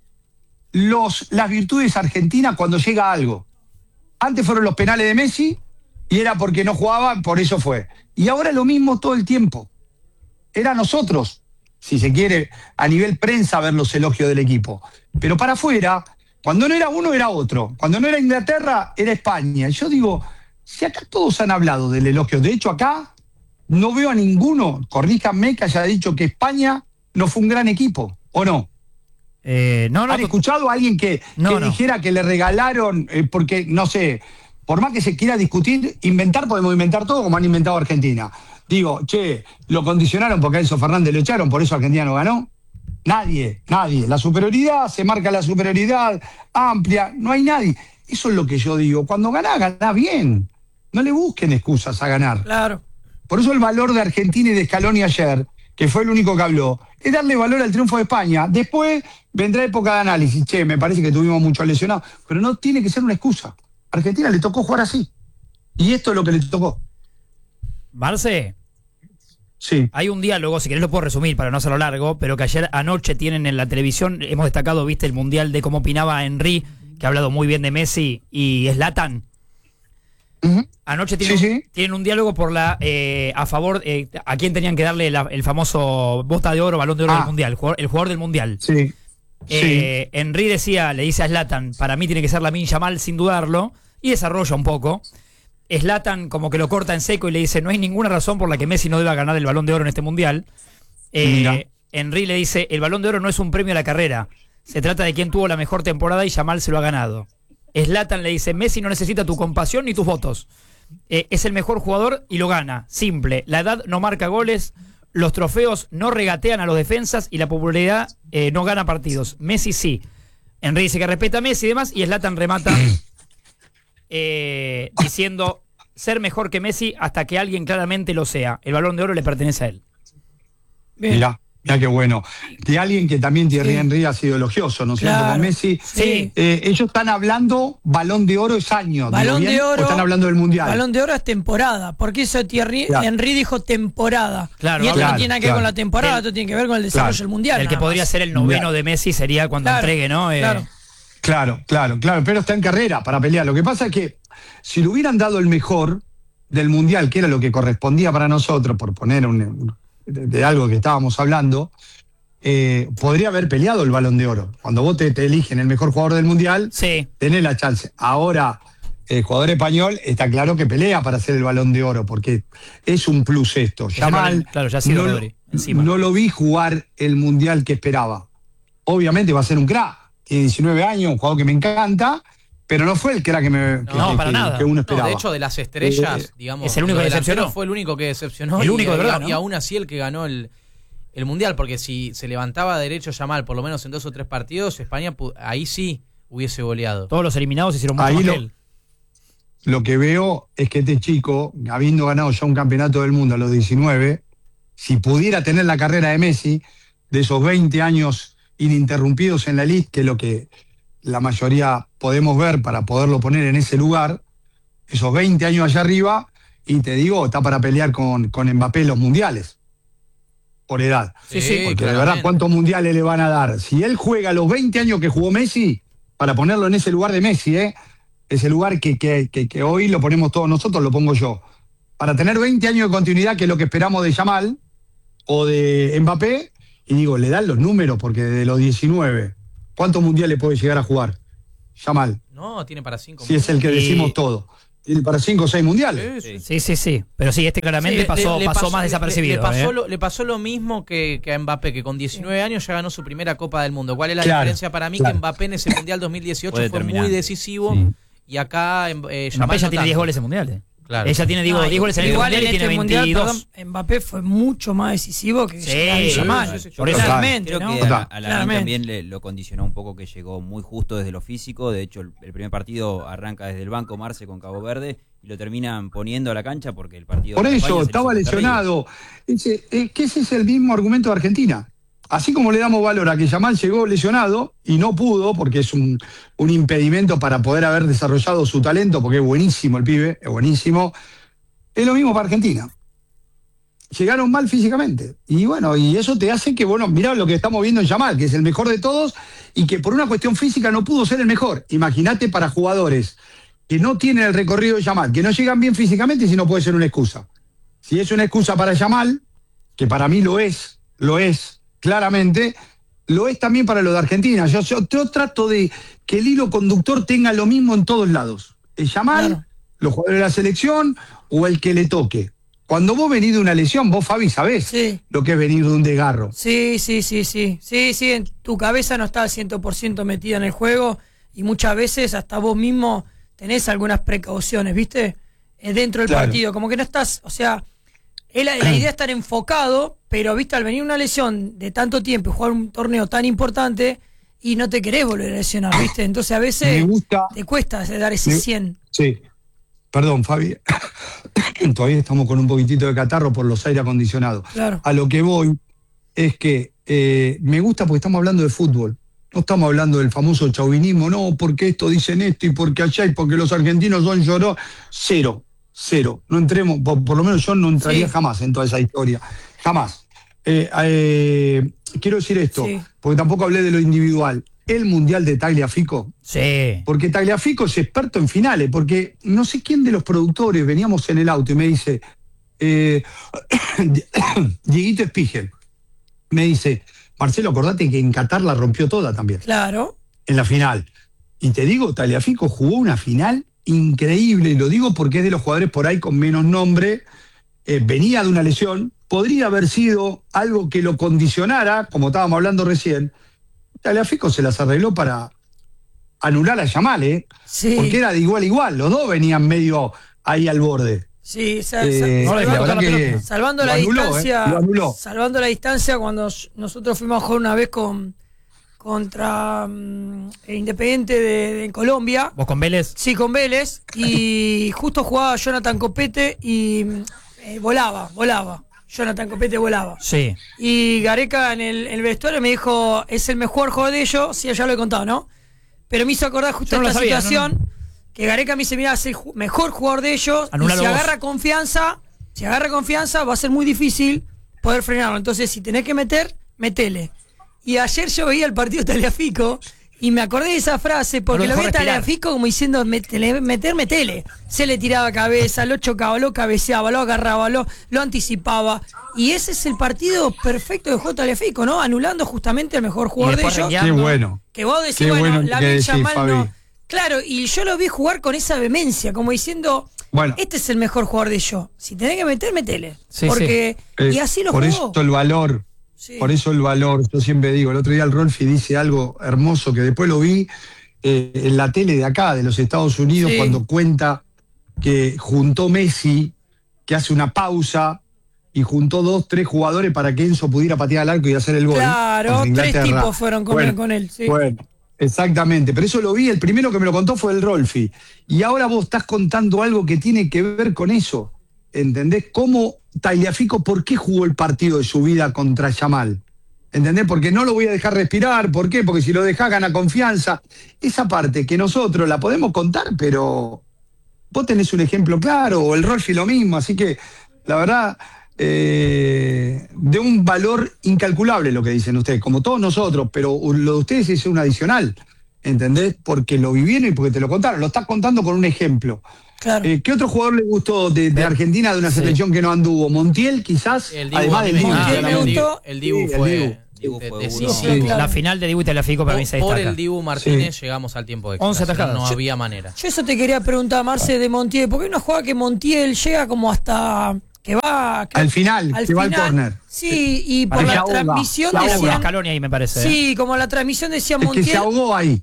Speaker 2: los, las virtudes a Argentina cuando llega algo. Antes fueron los penales de Messi y era porque no jugaba, por eso fue. Y ahora lo mismo todo el tiempo. Era nosotros, si se quiere, a nivel prensa, ver los elogios del equipo. Pero para afuera, cuando no era uno, era otro. Cuando no era Inglaterra, era España. Y yo digo, si acá todos han hablado del elogio, de hecho acá no veo a ninguno, corríjanme, que haya dicho que España no fue un gran equipo, ¿o no?
Speaker 5: Eh, no, no.
Speaker 2: ¿Han escuchado a alguien que,
Speaker 5: no,
Speaker 2: que
Speaker 5: no.
Speaker 2: dijera que le regalaron, eh, porque, no sé, por más que se quiera discutir, inventar, podemos inventar todo como han inventado Argentina? Digo, che, lo condicionaron porque a Enzo Fernández lo echaron, por eso Argentina no ganó. Nadie, nadie. La superioridad, se marca la superioridad amplia, no hay nadie. Eso es lo que yo digo. Cuando ganás, ganás bien. No le busquen excusas a ganar.
Speaker 1: Claro.
Speaker 2: Por eso el valor de Argentina y de Scaloni ayer, que fue el único que habló, es darle valor al triunfo de España. Después vendrá época de análisis. Che, me parece que tuvimos muchos lesionados. Pero no tiene que ser una excusa. A Argentina le tocó jugar así. Y esto es lo que le tocó.
Speaker 5: Marce,
Speaker 2: Sí.
Speaker 5: hay un diálogo, si querés lo puedo resumir para no hacerlo largo, pero que ayer anoche tienen en la televisión, hemos destacado, viste, el Mundial de cómo opinaba Henry, que ha hablado muy bien de Messi y Zlatan.
Speaker 2: Uh-huh.
Speaker 5: Anoche tienen,
Speaker 2: Sí, sí.
Speaker 5: tienen un diálogo por la eh, a favor, eh, a quién tenían que darle la- el famoso bota de oro, balón de oro
Speaker 2: Ah.
Speaker 5: del Mundial, el jugador, el jugador del Mundial.
Speaker 2: Sí.
Speaker 5: Eh, Henry decía, le dice a Zlatan, para mí tiene que ser Lamine Yamal sin dudarlo, y desarrolla un poco. Zlatan como que lo corta en seco y le dice, no hay ninguna razón por la que Messi no deba ganar el balón de oro en este Mundial.
Speaker 2: Mira.
Speaker 5: Eh, Henry le dice, el balón de oro no es un premio a la carrera, se trata de quién tuvo la mejor temporada y Yamal se lo ha ganado. Zlatan le dice, Messi no necesita tu compasión ni tus votos. Eh, es el mejor jugador y lo gana. Simple. La edad no marca goles, los trofeos no regatean a los defensas y la popularidad eh, no gana partidos. Messi sí. Henry dice que respeta a Messi y demás, y Zlatan remata eh, diciendo ser mejor que Messi hasta que alguien claramente lo sea. El balón de oro le pertenece a él.
Speaker 1: Bien.
Speaker 2: Mirá, mirá qué bueno. De alguien que también Thierry
Speaker 1: Sí.
Speaker 2: Henry ha sido elogioso, ¿no es cierto?
Speaker 1: Claro.
Speaker 2: Con Messi.
Speaker 1: Sí.
Speaker 2: Eh, ellos están hablando, balón de oro es año. ¿digo
Speaker 1: Balón
Speaker 2: bien?
Speaker 1: de
Speaker 2: ¿O
Speaker 1: oro.
Speaker 2: están hablando del Mundial?
Speaker 1: Balón de oro es temporada. Porque eso Thierry
Speaker 2: Claro.
Speaker 1: Henry dijo temporada.
Speaker 5: Claro,
Speaker 1: y esto
Speaker 2: claro,
Speaker 1: no tiene nada que ver
Speaker 2: claro.
Speaker 1: con la temporada,
Speaker 5: El-
Speaker 1: esto tiene que ver con el desarrollo
Speaker 2: claro.
Speaker 1: del mundial.
Speaker 5: El que
Speaker 1: nada
Speaker 5: podría
Speaker 1: más.
Speaker 5: ser el noveno de Messi sería cuando
Speaker 1: Claro,
Speaker 5: entregue, ¿no? Eh,
Speaker 1: claro.
Speaker 2: Claro, claro, claro, pero está en carrera para pelear. Lo que pasa es que si le hubieran dado el mejor del Mundial, que era lo que correspondía para nosotros, por poner un, un- de, de algo que estábamos hablando, eh, podría haber peleado el Balón de Oro. Cuando vos te, te eligen el mejor jugador del Mundial,
Speaker 5: Sí.
Speaker 2: tenés la chance. Ahora, el jugador español está claro que pelea para hacer el Balón de Oro, porque es un plus esto.
Speaker 5: Es el
Speaker 2: Yamal,
Speaker 5: balón- claro, ya ha sido
Speaker 2: no, lo-
Speaker 5: Rodri, encima.
Speaker 2: no lo vi jugar el Mundial que esperaba. Obviamente va a ser un crack. Tiene diecinueve años, un jugador que me encanta, pero no fue el crack que, me, que,
Speaker 5: No,
Speaker 2: que-
Speaker 5: para
Speaker 2: que-
Speaker 5: nada.
Speaker 2: que uno
Speaker 3: No,
Speaker 2: esperaba.
Speaker 3: de hecho, de las estrellas,
Speaker 2: Eh,
Speaker 3: digamos.
Speaker 5: es el único
Speaker 3: lo
Speaker 5: que
Speaker 3: delantero
Speaker 5: decepcionó.
Speaker 3: Fue el único que decepcionó.
Speaker 5: El
Speaker 3: y-
Speaker 5: único de
Speaker 3: y-
Speaker 5: verdad,
Speaker 3: y,
Speaker 5: ¿no?
Speaker 3: aún así el que ganó el, el Mundial, porque si se levantaba derecho Yamal, por lo menos en dos o tres partidos, España pu- ahí sí hubiese goleado.
Speaker 5: Todos los eliminados hicieron mucho
Speaker 2: Ahí
Speaker 5: más
Speaker 2: lo-
Speaker 5: que él.
Speaker 2: Lo que veo es que este chico, habiendo ganado ya un campeonato del mundo a los diecinueve, si pudiera tener la carrera de Messi, de esos veinte años ininterrumpidos en la elite, que es lo que la mayoría podemos ver para poderlo poner en ese lugar, esos veinte años allá arriba, y te digo, está para pelear con, con Mbappé en los mundiales, por edad.
Speaker 3: Sí,
Speaker 5: sí,
Speaker 2: Porque de
Speaker 3: claramente.
Speaker 2: verdad, ¿cuántos mundiales le van a dar? Si él juega los veinte años que jugó Messi, para ponerlo en ese lugar de Messi, ¿eh? Ese lugar que, que, que, que hoy lo ponemos todos nosotros, lo pongo yo. para tener veinte años de continuidad, que es lo que esperamos de Yamal o de Mbappé, y digo, le dan los números, porque de los diecinueve, ¿cuántos mundiales puede llegar a jugar Yamal?
Speaker 3: No, tiene para cinco.
Speaker 2: Si es el que decimos
Speaker 5: Y-
Speaker 2: todo. Tiene para cinco o seis mundiales.
Speaker 3: Sí, sí.
Speaker 5: Sí, sí, sí. Pero sí, este claramente
Speaker 3: Sí,
Speaker 5: pasó,
Speaker 3: le- le
Speaker 5: pasó más
Speaker 3: le-
Speaker 5: desapercibido.
Speaker 3: Le, pasó
Speaker 5: ¿eh?
Speaker 3: lo, le pasó lo mismo que, que a Mbappé, que con diecinueve años ya ganó su primera Copa del Mundo. ¿Cuál es la
Speaker 2: Claro,
Speaker 3: diferencia para mí?
Speaker 2: claro.
Speaker 3: Que Mbappé en ese Mundial dos mil dieciocho
Speaker 4: Fue
Speaker 3: fue muy
Speaker 4: determinante.
Speaker 3: decisivo
Speaker 5: Sí.
Speaker 3: y acá eh,
Speaker 5: Mbappé
Speaker 3: Yamal
Speaker 5: ya
Speaker 3: no
Speaker 5: tiene diez
Speaker 3: tanto.
Speaker 5: goles en mundiales.
Speaker 3: Claro.
Speaker 5: Ella tiene digo,
Speaker 1: No,
Speaker 5: diez goles en el
Speaker 1: igual
Speaker 5: mundial
Speaker 1: en
Speaker 5: y tiene
Speaker 1: este mundial,
Speaker 5: veintidós.
Speaker 1: perdón, Mbappé fue mucho más decisivo que
Speaker 5: Sí,
Speaker 1: Yamal. Yamal.
Speaker 3: sí, sí,
Speaker 5: por eso.
Speaker 1: Claramente,
Speaker 4: Creo
Speaker 1: ¿no?
Speaker 4: que a, la- a la
Speaker 1: Claramente.
Speaker 4: también le, lo condicionó un poco que llegó muy justo desde lo físico. De hecho, el, el primer partido arranca desde el banco Marce con Cabo Verde y lo terminan poniendo a la cancha porque el partido...
Speaker 2: Por
Speaker 4: de España
Speaker 2: eso,
Speaker 4: se le
Speaker 2: estaba
Speaker 4: hizo terrible.
Speaker 2: lesionado. Ese, es que ese es el mismo argumento de Argentina. Así como le damos valor a que Yamal llegó lesionado y no pudo, porque es un, un impedimento para poder haber desarrollado su talento, porque es buenísimo el pibe, es buenísimo, es lo mismo para Argentina. Llegaron mal físicamente. Y bueno, y eso te hace que, bueno, mirá lo que estamos viendo en Yamal, que es el mejor de todos y que por una cuestión física no pudo ser el mejor. Imagínate para jugadores que no tienen el recorrido de Yamal, que no llegan bien físicamente, si no puede ser una excusa. Si es una excusa para Yamal, que para mí lo es, lo es, claramente, lo es también para lo de Argentina. Yo, yo, yo trato de que el hilo conductor tenga lo mismo en todos lados. El Yamal,
Speaker 1: Claro.
Speaker 2: los jugadores de la selección o el que le toque. Cuando vos venís de una lesión, vos, Fabi, sabés
Speaker 1: Sí.
Speaker 2: lo que es venir de un desgarro.
Speaker 1: Sí, sí, sí, sí. Sí, sí, en tu cabeza no está al cien por ciento metida en el juego y muchas veces hasta vos mismo tenés algunas precauciones, ¿viste? Eh, dentro del
Speaker 2: Claro.
Speaker 1: partido, como que no estás, o sea, es la, la idea es estar enfocado, pero, ¿viste? Al venir una lesión de tanto tiempo y jugar un torneo tan importante y no te querés volver a lesionar, ¿viste? Entonces a
Speaker 2: Me
Speaker 1: veces
Speaker 2: gusta.
Speaker 1: te cuesta dar ese
Speaker 2: Me-
Speaker 1: cien.
Speaker 2: Sí. Perdón, Fabi. Todavía estamos con un poquitito de catarro por los aire acondicionados.
Speaker 1: Claro.
Speaker 2: A lo que voy es que eh, me gusta porque estamos hablando de fútbol. No estamos hablando del famoso chauvinismo, no, porque esto dicen esto y porque allá y porque los argentinos son lloró. Cero, cero. No entremos, por, por lo menos yo no entraría
Speaker 1: Sí.
Speaker 2: jamás en toda esa historia. Jamás. Eh, eh, quiero decir esto,
Speaker 1: Sí.
Speaker 2: porque tampoco hablé de lo individual. El Mundial de Tagliafico,
Speaker 5: Sí.
Speaker 2: porque Tagliafico es experto en finales, porque no sé quién de los productores, veníamos en el auto y me dice, eh, Dieguito Spiegel, me dice, Marcelo, acordate que en Qatar la rompió toda también,
Speaker 1: Claro.
Speaker 2: en la final. Y te digo, Tagliafico jugó una final increíble, y lo digo porque es de los jugadores por ahí con menos nombre, eh, venía de una lesión, podría haber sido algo que lo condicionara, como estábamos hablando recién. Tagliafico se las arregló para anular a Yamal, ¿eh?
Speaker 1: Sí.
Speaker 2: Porque era de igual a igual, los dos venían medio ahí al borde.
Speaker 1: Sí, sa- sa-
Speaker 2: Eh,
Speaker 5: no le
Speaker 2: la
Speaker 5: dejó
Speaker 2: verdad
Speaker 5: tocar la
Speaker 2: que
Speaker 5: pelota.
Speaker 1: salvando
Speaker 2: lo
Speaker 1: la
Speaker 2: anuló,
Speaker 1: distancia,
Speaker 2: ¿eh? Lo anuló.
Speaker 1: salvando la distancia cuando sh- nosotros fuimos a jugar una vez con contra mm, el Independiente de, de Colombia,
Speaker 5: ¿Vos con Vélez?
Speaker 1: sí, con Vélez, y justo jugaba Jonathan Copete y mm, eh, volaba, volaba. Jonathan Copete volaba.
Speaker 5: Sí.
Speaker 1: Y Gareca en el, el vestuario me dijo, es el mejor jugador de ellos, sí, ya lo he contado, ¿no? Pero me hizo acordar justo
Speaker 5: Yo no
Speaker 1: esta
Speaker 5: lo sabía,
Speaker 1: situación,
Speaker 5: no, no.
Speaker 1: que Gareca me dice, mira, es el ju- mejor jugador de ellos,
Speaker 5: Anulalo
Speaker 1: y si
Speaker 5: vos.
Speaker 1: agarra confianza, si agarra confianza va a ser muy difícil poder frenarlo. Entonces, si tenés que meter, metele. Y ayer yo veía el partido de Tagliafico y me acordé de esa frase porque
Speaker 5: No lo
Speaker 1: lo vi a
Speaker 5: dejó respirar.
Speaker 1: Tagliafico como diciendo, metele, meter, metele. Se le tiraba cabeza, lo chocaba, lo cabeceaba, lo agarraba, lo, lo anticipaba. Y ese es el partido perfecto de J. Tagliafico, ¿no? Anulando justamente el mejor jugador de
Speaker 5: después
Speaker 1: ellos.
Speaker 5: rengueando.
Speaker 2: Qué bueno.
Speaker 1: Que vos decís,
Speaker 2: Qué
Speaker 1: bueno,
Speaker 2: bueno
Speaker 1: la
Speaker 2: que
Speaker 1: Lamine
Speaker 2: decís,
Speaker 1: Yamal
Speaker 2: Fabi.
Speaker 1: no. Claro, y yo lo vi jugar con esa vehemencia, como diciendo,
Speaker 2: Bueno.
Speaker 1: este es el mejor jugador de ellos. Si tenés que meter, metele.
Speaker 5: Sí,
Speaker 1: Porque,
Speaker 2: Eh,
Speaker 1: y así lo
Speaker 2: por
Speaker 1: jugó.
Speaker 2: eso el valor,
Speaker 1: Sí.
Speaker 2: por eso el valor, yo siempre digo, el otro día el Rolfi dice algo hermoso que después lo vi eh, en la tele de acá, de los Estados Unidos,
Speaker 1: Sí.
Speaker 2: cuando cuenta que juntó Messi, que hace una pausa y juntó dos, tres jugadores para que Enzo pudiera patear al arco y hacer el gol.
Speaker 1: Claro,
Speaker 2: contra
Speaker 1: tres
Speaker 2: Inglaterra.
Speaker 1: tipos fueron con
Speaker 2: Bueno,
Speaker 1: él, con él, sí.
Speaker 2: Bueno, exactamente, pero eso lo vi, el primero que me lo contó fue el Rolfi. Y ahora vos estás contando algo que tiene que ver con eso. ¿Entendés? ¿Cómo Tagliafico, por qué jugó el partido de su vida contra Yamal? ¿Entendés? Porque no lo voy a dejar respirar. ¿Por qué? Porque si lo dejás gana confianza. Esa parte que nosotros la podemos contar, pero vos tenés un ejemplo claro, o el Rolfi lo mismo. Así que, la verdad, eh, de un valor incalculable lo que dicen ustedes, como todos nosotros, pero lo de ustedes es un adicional. ¿Entendés? Porque lo vivieron y porque te lo contaron. Lo estás contando con un ejemplo.
Speaker 1: Claro.
Speaker 2: Eh, ¿Qué otro jugador le gustó de, de Argentina, de una
Speaker 5: Sí.
Speaker 2: selección que no anduvo? Montiel, quizás,
Speaker 3: El Dibu,
Speaker 2: además
Speaker 3: a mí
Speaker 2: del
Speaker 3: me
Speaker 2: Dibu,
Speaker 1: Montiel me
Speaker 2: claramente.
Speaker 1: gustó.
Speaker 3: El Dibu
Speaker 2: Sí, el
Speaker 3: fue,
Speaker 2: Dibu.
Speaker 4: Dibu
Speaker 3: de-
Speaker 4: fue
Speaker 3: decisivo.
Speaker 1: uno. Sí, claro.
Speaker 5: La final de Dibu y Tagliafico para mí se
Speaker 3: Por, por
Speaker 5: destaca.
Speaker 3: el Dibu Martínez
Speaker 2: Sí.
Speaker 3: llegamos al tiempo extra.
Speaker 5: once
Speaker 3: si no,
Speaker 5: atajadas.
Speaker 3: no
Speaker 5: Yo-
Speaker 3: había manera.
Speaker 1: Yo eso te quería preguntar, Marce, de Montiel, porque hay una jugada que Montiel llega como hasta que va creo-
Speaker 2: Al final, que va al córner.
Speaker 1: Sí, y por
Speaker 5: Para
Speaker 2: mí
Speaker 1: la
Speaker 2: se ahoga,
Speaker 1: transmisión
Speaker 2: se ahoga.
Speaker 5: Hubo
Speaker 1: decían,
Speaker 5: Scaloni ahí, me parece. ¿eh?
Speaker 1: sí, como la transmisión decía
Speaker 2: Es que se
Speaker 1: Montiel.
Speaker 2: ahogó ahí.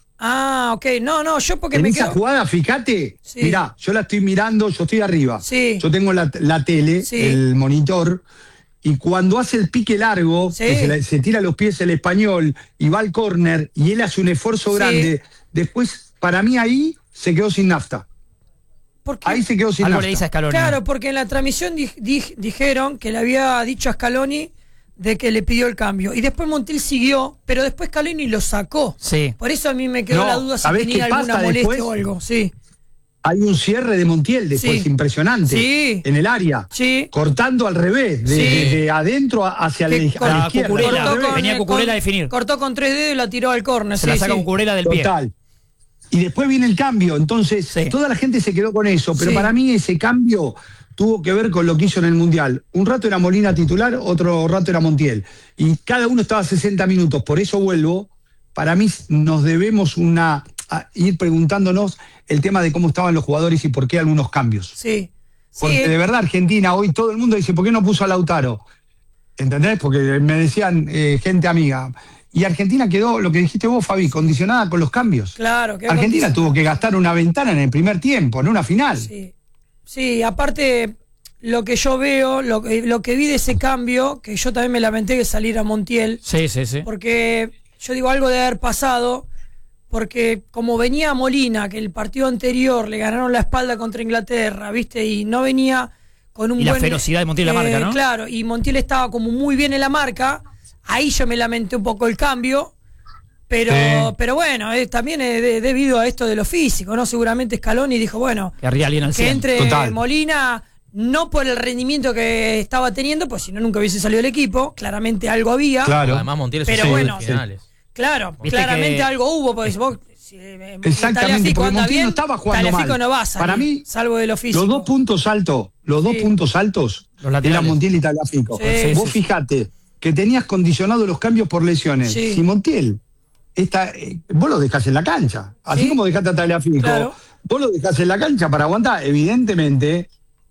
Speaker 1: Ah, ok, no, no, yo porque
Speaker 2: En
Speaker 1: me
Speaker 2: esa
Speaker 1: quedo.
Speaker 2: jugada, fíjate,
Speaker 1: Sí.
Speaker 2: mirá, yo la estoy mirando, yo estoy arriba.
Speaker 1: Sí.
Speaker 2: Yo tengo la, la tele,
Speaker 1: Sí.
Speaker 2: el monitor, y cuando hace el pique largo,
Speaker 1: Sí.
Speaker 2: que se, la- se tira los pies el español y va al córner y él hace un esfuerzo
Speaker 1: Sí.
Speaker 2: grande, después, para mí ahí se quedó sin nafta.
Speaker 1: Porque,
Speaker 2: Ahí se quedó sin
Speaker 5: Algo
Speaker 2: nafta.
Speaker 5: le dice a Scaloni.
Speaker 1: claro, porque en la transmisión di- di- dijeron que le había dicho a Scaloni de que le pidió el cambio. Y después Montiel siguió, pero después Scaloni lo sacó.
Speaker 5: Sí.
Speaker 1: Por eso a mí me quedó
Speaker 2: No,
Speaker 1: la duda si
Speaker 2: ¿sabés
Speaker 1: tenía
Speaker 2: qué
Speaker 1: alguna
Speaker 2: pasa
Speaker 1: molestia
Speaker 2: después?
Speaker 1: o algo. Sí,
Speaker 2: Hay un cierre de Montiel después
Speaker 1: Sí.
Speaker 2: impresionante
Speaker 1: Sí.
Speaker 2: en el área,
Speaker 1: sí.
Speaker 2: cortando al revés, de,
Speaker 1: Sí.
Speaker 2: de- de adentro hacia la,
Speaker 1: Que
Speaker 2: a la
Speaker 5: con-
Speaker 2: izquierda.
Speaker 5: Cucurella,
Speaker 2: al revés.
Speaker 5: venía
Speaker 1: eh,
Speaker 5: Cucurella
Speaker 1: con-
Speaker 5: a definir.
Speaker 1: Cortó con tres dedos y la tiró al córner.
Speaker 5: Se
Speaker 1: sí,
Speaker 5: la saca
Speaker 1: sí.
Speaker 5: un Curela del pie.
Speaker 2: Total. Y después viene el cambio, entonces
Speaker 5: Sí.
Speaker 2: toda la gente se quedó con eso, pero
Speaker 1: Sí.
Speaker 2: para mí ese cambio tuvo que ver con lo que hizo en el Mundial. Un rato era Molina titular, otro rato era Montiel. Y cada uno estaba sesenta minutos, por eso vuelvo. Para mí nos debemos una, a ir preguntándonos el tema de cómo estaban los jugadores y por qué algunos cambios.
Speaker 1: Sí.
Speaker 2: Porque
Speaker 1: Sí,
Speaker 2: de verdad Argentina, hoy todo el mundo dice, ¿por qué no puso a Lautaro? ¿Entendés? Porque me decían eh, gente amiga. Y Argentina quedó, lo que dijiste vos, Fabi, condicionada con los cambios.
Speaker 1: claro. que
Speaker 2: Argentina
Speaker 1: condición-
Speaker 2: tuvo que gastar una ventana en el primer tiempo, en una final.
Speaker 1: Sí. Sí, aparte, lo que yo veo, lo que, lo que vi de ese cambio, que yo también me lamenté de salir a Montiel,
Speaker 5: Sí, sí, sí.
Speaker 1: porque yo digo algo de haber pasado, porque como venía Molina, que el partido anterior le ganaron la espalda contra Inglaterra, ¿viste? Y no venía con un
Speaker 5: Y la
Speaker 1: buen...
Speaker 5: ferocidad de Montiel en la marca, ¿no?
Speaker 1: Claro, y Montiel estaba como muy bien en la marca, ahí yo me lamenté un poco el cambio, pero,
Speaker 2: Sí.
Speaker 1: pero bueno, eh, también es de- debido a esto de lo físico, ¿no? Seguramente Scaloni dijo, bueno,
Speaker 5: Que arriba alguien al
Speaker 1: que
Speaker 5: cien.
Speaker 1: entre
Speaker 2: Total.
Speaker 1: Molina, no por el rendimiento que estaba teniendo, pues si no nunca hubiese salido el equipo, claramente algo había.
Speaker 2: Claro.
Speaker 3: Además, Montiel es
Speaker 1: Pero
Speaker 3: un
Speaker 1: bueno,
Speaker 3: finales.
Speaker 1: Claro,
Speaker 5: Viste
Speaker 1: claramente
Speaker 5: que-
Speaker 1: algo hubo, porque vos, si, eh,
Speaker 2: Exactamente,
Speaker 1: Tagliafico
Speaker 2: porque
Speaker 1: anda
Speaker 2: Montiel
Speaker 1: bien,
Speaker 2: no estaba jugando
Speaker 1: Tagliafico
Speaker 2: mal.
Speaker 1: no va a salir,
Speaker 2: Para mí,
Speaker 1: salvo de lo físico.
Speaker 2: Los dos puntos altos, los dos
Speaker 1: Sí.
Speaker 2: puntos altos
Speaker 5: Los laterales.
Speaker 2: eran Montiel y Tagliafico.
Speaker 1: Sí,
Speaker 2: Vos
Speaker 5: sí, sí.
Speaker 2: fijate que tenías condicionado los cambios por lesiones.
Speaker 1: Sí.
Speaker 2: Si Montiel, está, eh, vos lo dejás en la cancha, así
Speaker 1: Sí.
Speaker 2: como dejaste a Tagliafico,
Speaker 1: Claro.
Speaker 2: vos lo dejás en la cancha para aguantar. Evidentemente,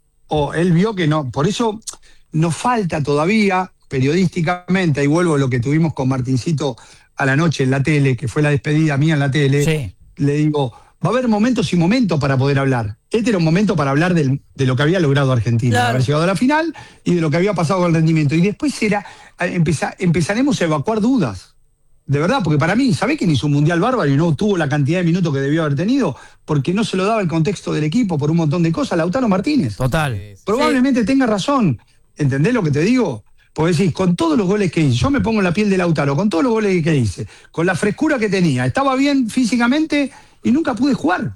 Speaker 2: o él vio que no. Por eso nos falta todavía, periodísticamente, ahí vuelvo a lo que tuvimos con Martincito a la noche en la tele, que fue la despedida mía en la tele,
Speaker 5: Sí.
Speaker 2: le digo, va a haber momentos y momentos para poder hablar. Este era un momento para hablar del- de lo que había logrado Argentina,
Speaker 1: Claro.
Speaker 2: de haber llegado a la final y de lo que había pasado con el rendimiento. Y después era, eh, empeza- empezaremos a evacuar dudas. De verdad, porque para mí, ¿sabés quién hizo un mundial bárbaro y no tuvo la cantidad de minutos que debió haber tenido? Porque no se lo daba el contexto del equipo por un montón de cosas. Lautaro Martínez.
Speaker 5: Total.
Speaker 2: Probablemente tenga razón. ¿Entendés lo que te digo? Porque decís, con todos los goles que hice, yo me pongo en la piel de Lautaro, con todos los goles que hice, con la frescura que tenía, estaba bien físicamente y nunca pude jugar.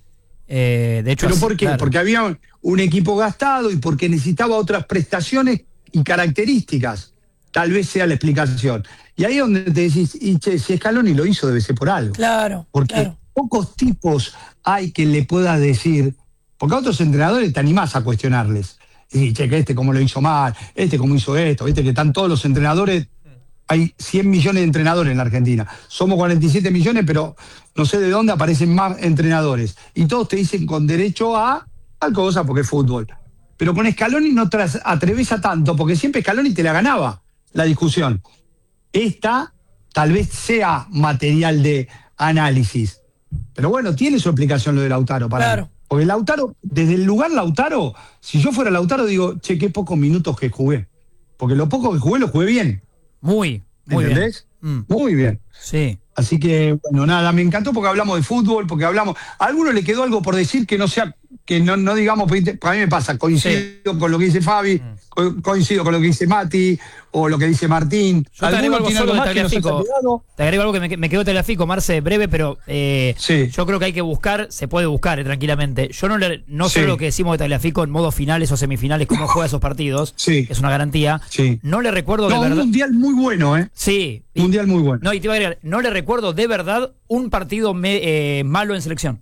Speaker 5: Eh, de hecho,
Speaker 2: ¿Pero
Speaker 5: así,
Speaker 2: por qué?
Speaker 5: claro.
Speaker 2: Porque había un, un equipo gastado y porque necesitaba otras prestaciones y características. Tal vez sea la explicación. Y ahí es donde te decís, y che, si Scaloni lo hizo, debe ser por algo.
Speaker 1: Claro,
Speaker 2: Porque
Speaker 1: claro.
Speaker 2: pocos tipos hay que le puedas decir, porque a otros entrenadores te animás a cuestionarles. Y che, que este cómo lo hizo mal, este cómo hizo esto, viste que están todos los entrenadores, hay cien millones de entrenadores en la Argentina. Somos cuarenta y siete millones, pero no sé de dónde aparecen más entrenadores. Y todos te dicen con derecho a tal cosa porque es fútbol. Pero con Scaloni no te atreves a tanto, porque siempre Scaloni te la ganaba la discusión. Esta tal vez sea material de análisis. Pero bueno, tiene su explicación lo de Lautaro para
Speaker 1: Claro.
Speaker 2: mí. Porque Lautaro, desde el lugar Lautaro, si yo fuera Lautaro, digo, che, qué pocos minutos que jugué. Porque lo poco que jugué, lo jugué bien.
Speaker 5: Muy, muy bien.
Speaker 2: ¿Entendés?
Speaker 5: Mm,
Speaker 2: Muy bien.
Speaker 5: sí.
Speaker 2: Así que, bueno, nada, me encantó porque hablamos de fútbol, porque hablamos. A alguno le quedó algo por decir que no sea, que no, no digamos, porque a mí me pasa, coincido con lo que dice Fabi, co- coincido con lo que dice Mati, o lo que dice Martín.
Speaker 5: Yo te agrego
Speaker 2: ¿Alguno
Speaker 5: algo
Speaker 2: tiene
Speaker 5: solo
Speaker 2: algo
Speaker 5: de
Speaker 2: más que nos haya
Speaker 5: Tagliafico.
Speaker 2: quedado?
Speaker 5: Te agrego algo que me, me quedó Tagliafico, Marce, breve, pero eh,
Speaker 2: Sí.
Speaker 5: yo creo que hay que buscar, se puede buscar eh, tranquilamente. Yo no le, no
Speaker 2: Sí.
Speaker 5: sé lo que decimos de Tagliafico en modo finales o semifinales, cómo juega esos partidos,
Speaker 2: Sí.
Speaker 5: que es una garantía.
Speaker 2: Sí.
Speaker 5: No le recuerdo
Speaker 2: No,
Speaker 5: de
Speaker 2: un
Speaker 5: verdad.
Speaker 2: mundial muy bueno, ¿eh?
Speaker 5: Sí. Y-
Speaker 2: Mundial muy bueno.
Speaker 5: No, y te iba a agregar, no le recuerdo de verdad un partido me- eh, malo en selección.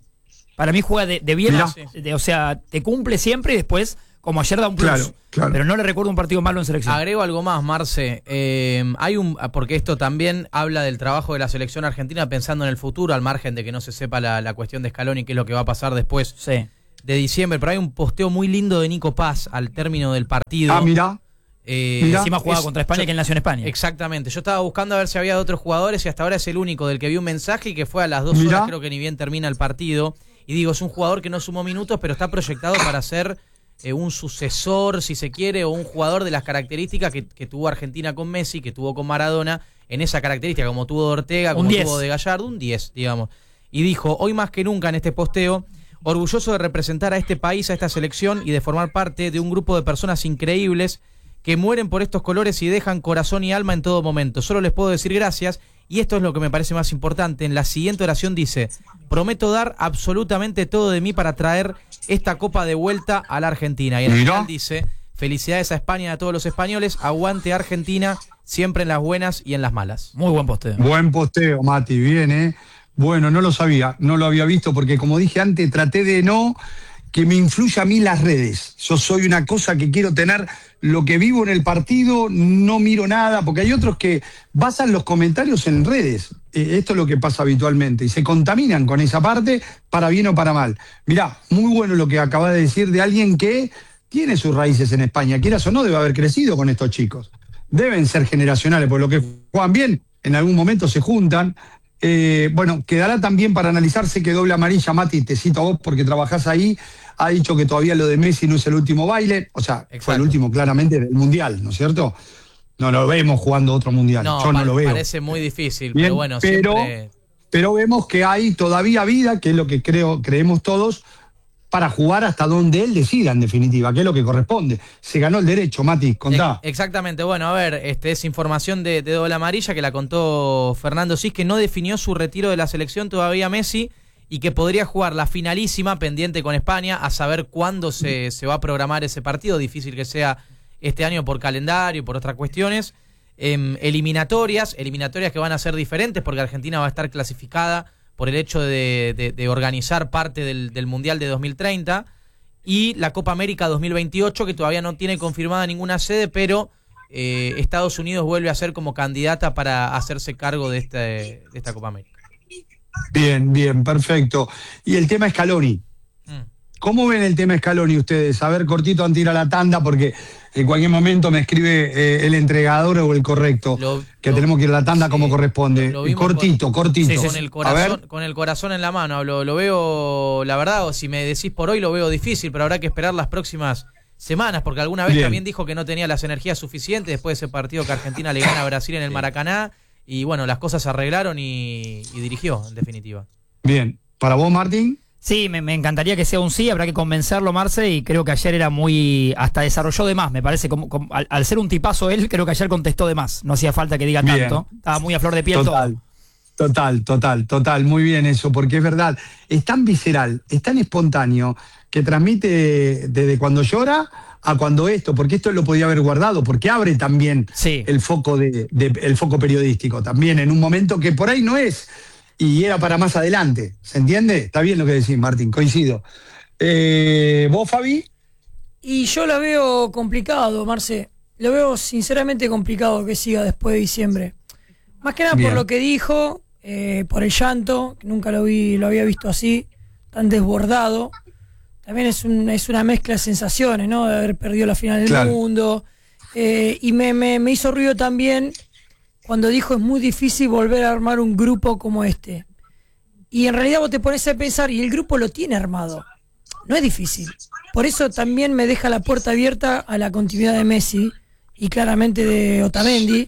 Speaker 5: Para mí juega de, de bien,
Speaker 2: Mirá.
Speaker 5: de- o sea, te cumple siempre y después, como ayer, da un plus.
Speaker 2: Claro, claro.
Speaker 5: Pero no le recuerdo un partido malo en selección.
Speaker 3: Agrego algo más, Marce. Eh, hay un porque esto también habla del trabajo de la selección argentina pensando en el futuro, al margen de que no se sepa la, la cuestión de Scaloni, qué es lo que va a pasar después
Speaker 5: Sí.
Speaker 3: de diciembre. Pero hay un posteo muy lindo de Nico Paz al término del partido.
Speaker 2: Ah, mirá.
Speaker 3: Eh,
Speaker 2: Mirá.
Speaker 5: Encima jugaba
Speaker 3: es-
Speaker 5: contra España,
Speaker 3: yo-
Speaker 5: que él nació en España.
Speaker 3: Exactamente. Yo estaba buscando a ver si había otros jugadores y hasta ahora es el único del que vi un mensaje y que fue a las dos
Speaker 2: Mirá.
Speaker 3: horas, creo que ni bien termina el partido. Y digo, es un jugador que no sumó minutos, pero está proyectado para ser eh, un sucesor, si se quiere, o un jugador de las características que, que tuvo Argentina con Messi, que tuvo con Maradona, en esa característica, como tuvo de Ortega,
Speaker 5: Un
Speaker 3: como
Speaker 5: diez.
Speaker 3: tuvo de Gallardo, un diez, digamos. Y dijo, hoy más que nunca en este posteo, orgulloso de representar a este país, a esta selección y de formar parte de un grupo de personas increíbles que mueren por estos colores y dejan corazón y alma en todo momento. Solo les puedo decir gracias, y esto es lo que me parece más importante. En la siguiente oración dice, prometo dar absolutamente todo de mí para traer esta copa de vuelta a la Argentina. Y al
Speaker 2: Mirá.
Speaker 3: final dice, felicidades a España y a todos los españoles, aguante Argentina, siempre en las buenas y en las malas.
Speaker 5: Muy buen posteo.
Speaker 2: Buen posteo, Mati, bien, ¿eh? Bueno, no lo sabía, no lo había visto porque como dije antes, traté de no que me influya a mí las redes. Yo soy una cosa que quiero tener lo que vivo en el partido, no miro nada, porque hay otros que basan los comentarios en redes. Eh, esto es lo que pasa habitualmente y se contaminan con esa parte, para bien o para mal. Mirá, muy bueno lo que acaba de decir de alguien que tiene sus raíces en España, quieras o no, debe haber crecido con estos chicos. Deben ser generacionales, por lo que juegan bien, en algún momento se juntan. Eh, bueno, quedará también para analizarse que doble amarilla, Mati, te cito a vos porque trabajás ahí, ha dicho que todavía lo de Messi no es el último baile, o sea,
Speaker 3: Exacto.
Speaker 2: fue el último claramente del Mundial, ¿no es cierto? No lo vemos jugando otro Mundial,
Speaker 3: No,
Speaker 2: yo no
Speaker 3: pa-
Speaker 2: lo veo.
Speaker 3: parece muy difícil,
Speaker 2: Bien,
Speaker 3: pero bueno,
Speaker 2: pero,
Speaker 3: siempre...
Speaker 2: pero vemos que hay todavía vida, que es lo que creo, creemos todos, para jugar hasta donde él decida, en definitiva, que es lo que corresponde. Se ganó el derecho, Mati, contá.
Speaker 3: Ex- Exactamente, bueno, a ver, este es información de, de doble amarilla que la contó Fernando Cis, que no definió su retiro de la selección todavía Messi y que podría jugar la finalísima pendiente con España, a saber cuándo se, se va a programar ese partido, difícil que sea este año por calendario y por otras cuestiones. Em, eliminatorias, eliminatorias que van a ser diferentes porque Argentina va a estar clasificada por el hecho de, de, de organizar parte del, del Mundial de dos mil treinta, y la Copa América dos mil veintiocho, que todavía no tiene confirmada ninguna sede, pero eh, Estados Unidos vuelve a ser como candidata para hacerse cargo de, este, de esta Copa América.
Speaker 2: Bien, bien, perfecto. Y el tema Scaloni.
Speaker 3: Mm.
Speaker 2: ¿Cómo ven el tema Scaloni ustedes? A ver, cortito antes de ir a la tanda, porque en cualquier momento me escribe eh, el entregador o el correcto,
Speaker 3: Lo-
Speaker 2: que
Speaker 3: lo-
Speaker 2: tenemos que ir a la tanda
Speaker 3: sí,
Speaker 2: como corresponde.
Speaker 3: lo vimos
Speaker 2: cortito,
Speaker 3: con-
Speaker 2: cortito.
Speaker 3: Con el
Speaker 2: A
Speaker 3: corazón,
Speaker 2: ver,
Speaker 3: con el corazón en la mano, lo, lo veo, la verdad, o si me decís por hoy lo veo difícil, pero habrá que esperar las próximas semanas, porque alguna vez
Speaker 2: Bien.
Speaker 3: también dijo que no tenía las energías suficientes después de ese partido que Argentina le gana a Brasil en el Maracaná, y bueno, las cosas se arreglaron y, y dirigió, en definitiva.
Speaker 2: bien. ¿Para vos, Martín?
Speaker 5: Sí, me, me encantaría que sea un sí, habrá que convencerlo, Marce, y creo que ayer era muy... hasta desarrolló de más, me parece, como, como- al, al ser un tipazo él, creo que ayer contestó de más, no hacía falta que diga
Speaker 2: Bien.
Speaker 5: tanto, estaba muy a flor de piel
Speaker 2: Total.
Speaker 5: todo.
Speaker 2: Total, total, total, muy bien eso, porque es verdad, es tan visceral, es tan espontáneo, que transmite desde cuando llora a cuando esto, porque esto lo podía haber guardado, porque abre también
Speaker 5: Sí.
Speaker 2: el foco de, de- el foco periodístico, también en un momento que por ahí no es, y era para más adelante, ¿se entiende? Está bien lo que decís, Martín, coincido. Eh, ¿Vos, Fabi?
Speaker 1: Y yo la veo complicado, Marce. Lo veo sinceramente complicado que siga después de diciembre. Más que nada
Speaker 2: Bien.
Speaker 1: por lo que dijo, eh, por el llanto, que nunca lo vi, lo había visto así, tan desbordado. También es, un, es una mezcla de sensaciones, ¿no? De haber perdido la final del
Speaker 2: Claro.
Speaker 1: mundo. Eh, y me, me, me hizo ruido también cuando dijo es muy difícil volver a armar un grupo como este. Y en realidad vos te pones a pensar, y el grupo lo tiene armado. No es difícil. Por eso también me deja la puerta abierta a la continuidad de Messi y claramente de Otamendi.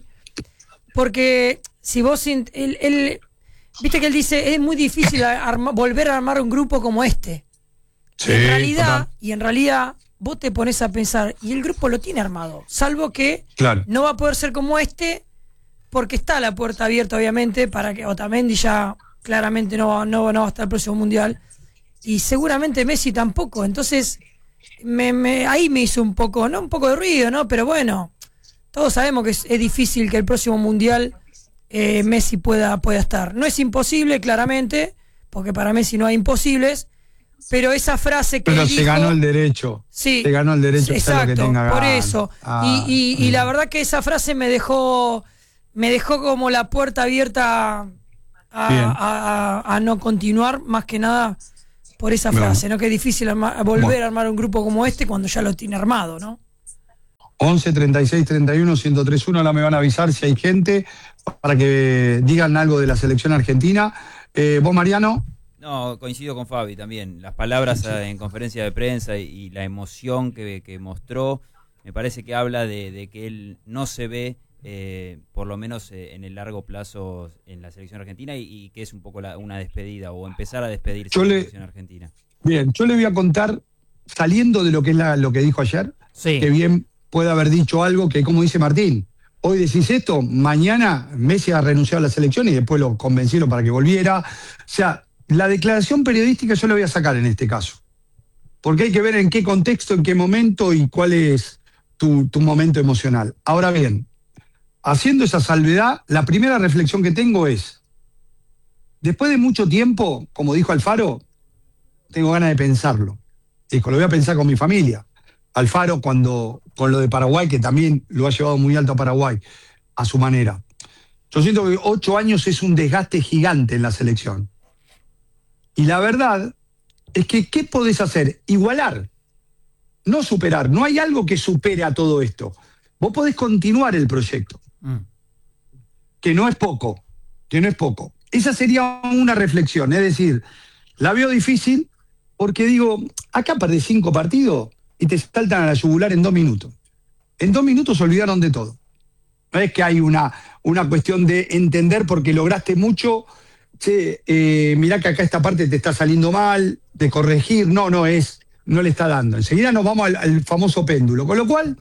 Speaker 1: Porque si vos... in- Él, él- viste que él dice, es muy difícil arma- volver a armar un grupo como este.
Speaker 2: Sí,
Speaker 1: en realidad,
Speaker 2: total.
Speaker 1: y en realidad, vos te pones a pensar, y el grupo lo tiene armado. Salvo que
Speaker 2: Claro.
Speaker 1: no va a poder ser como este, porque está la puerta abierta, obviamente, para que Otamendi ya claramente no, va- no, no va a estar el próximo mundial. Y seguramente Messi tampoco. Entonces, me, me- ahí me hizo un poco, no un poco de ruido, ¿no? Pero bueno, todos sabemos que es, es difícil que el próximo mundial eh, Messi pueda, pueda estar. No es imposible, claramente, porque para Messi no hay imposibles, pero esa frase que
Speaker 2: Pero
Speaker 1: él
Speaker 2: se
Speaker 1: dijo,
Speaker 2: ganó el derecho.
Speaker 1: sí,
Speaker 2: Se ganó el derecho a hacer lo que
Speaker 1: exacto,
Speaker 2: tenga
Speaker 1: por
Speaker 2: ganas.
Speaker 1: eso.
Speaker 2: Ah,
Speaker 1: y, y, y la
Speaker 2: mm.
Speaker 1: verdad que esa frase me dejó, me dejó como la puerta abierta a,
Speaker 2: Bien.
Speaker 1: a, a- a no continuar, más que nada por esa
Speaker 2: Bueno.
Speaker 1: frase, ¿no? Que es difícil armar- volver
Speaker 2: Bueno.
Speaker 1: a armar un grupo como este cuando ya lo tiene armado, ¿no?
Speaker 2: once, treinta y seis, treinta y uno, ciento tres uno, ahora me van a avisar si hay gente para que digan algo de la selección argentina. Eh, ¿Vos, Mariano?
Speaker 4: No, coincido con Fabi también. Las palabras eh, en conferencia de prensa y, y la emoción que, que mostró, me parece que habla de, de que él no se ve, eh, por lo menos eh, en el largo plazo, en la selección argentina y, y que es un poco la, una despedida o empezar a despedirse
Speaker 2: Yo
Speaker 4: de la
Speaker 2: le-
Speaker 4: selección argentina.
Speaker 2: Bien, yo le voy a contar, saliendo de lo que es la- lo que dijo ayer,
Speaker 5: Sí.
Speaker 2: que bien puede haber dicho algo que, como dice Martín, hoy decís esto, mañana Messi ha renunciado a la selección y después lo convencieron para que volviera. O sea, la declaración periodística yo la voy a sacar en este caso, porque hay que ver en qué contexto, en qué momento y cuál es tu, tu momento emocional. Ahora bien, haciendo esa salvedad, la primera reflexión que tengo es, después de mucho tiempo, como dijo Alfaro, tengo ganas de pensarlo. Dijo, lo voy a pensar con mi familia. Alfaro, cuando con lo de Paraguay, que también lo ha llevado muy alto a Paraguay, a su manera. Yo siento que ocho años es un desgaste gigante en la selección. Y la verdad es que, ¿qué podés hacer? Igualar, no superar. No hay algo que supere a todo esto. Vos podés continuar el proyecto,
Speaker 5: Mm.
Speaker 2: que no es poco, que no es poco. Esa sería una reflexión, es decir, la veo difícil porque digo, acá perdés cinco partidos y te saltan a la yugular en dos minutos. En dos minutos se olvidaron de todo. No es que hay una, una cuestión de entender porque lograste mucho, che, eh, mirá que acá esta parte te está saliendo mal, de corregir, no, no es, no le está dando. Enseguida nos vamos al, al famoso péndulo, con lo cual,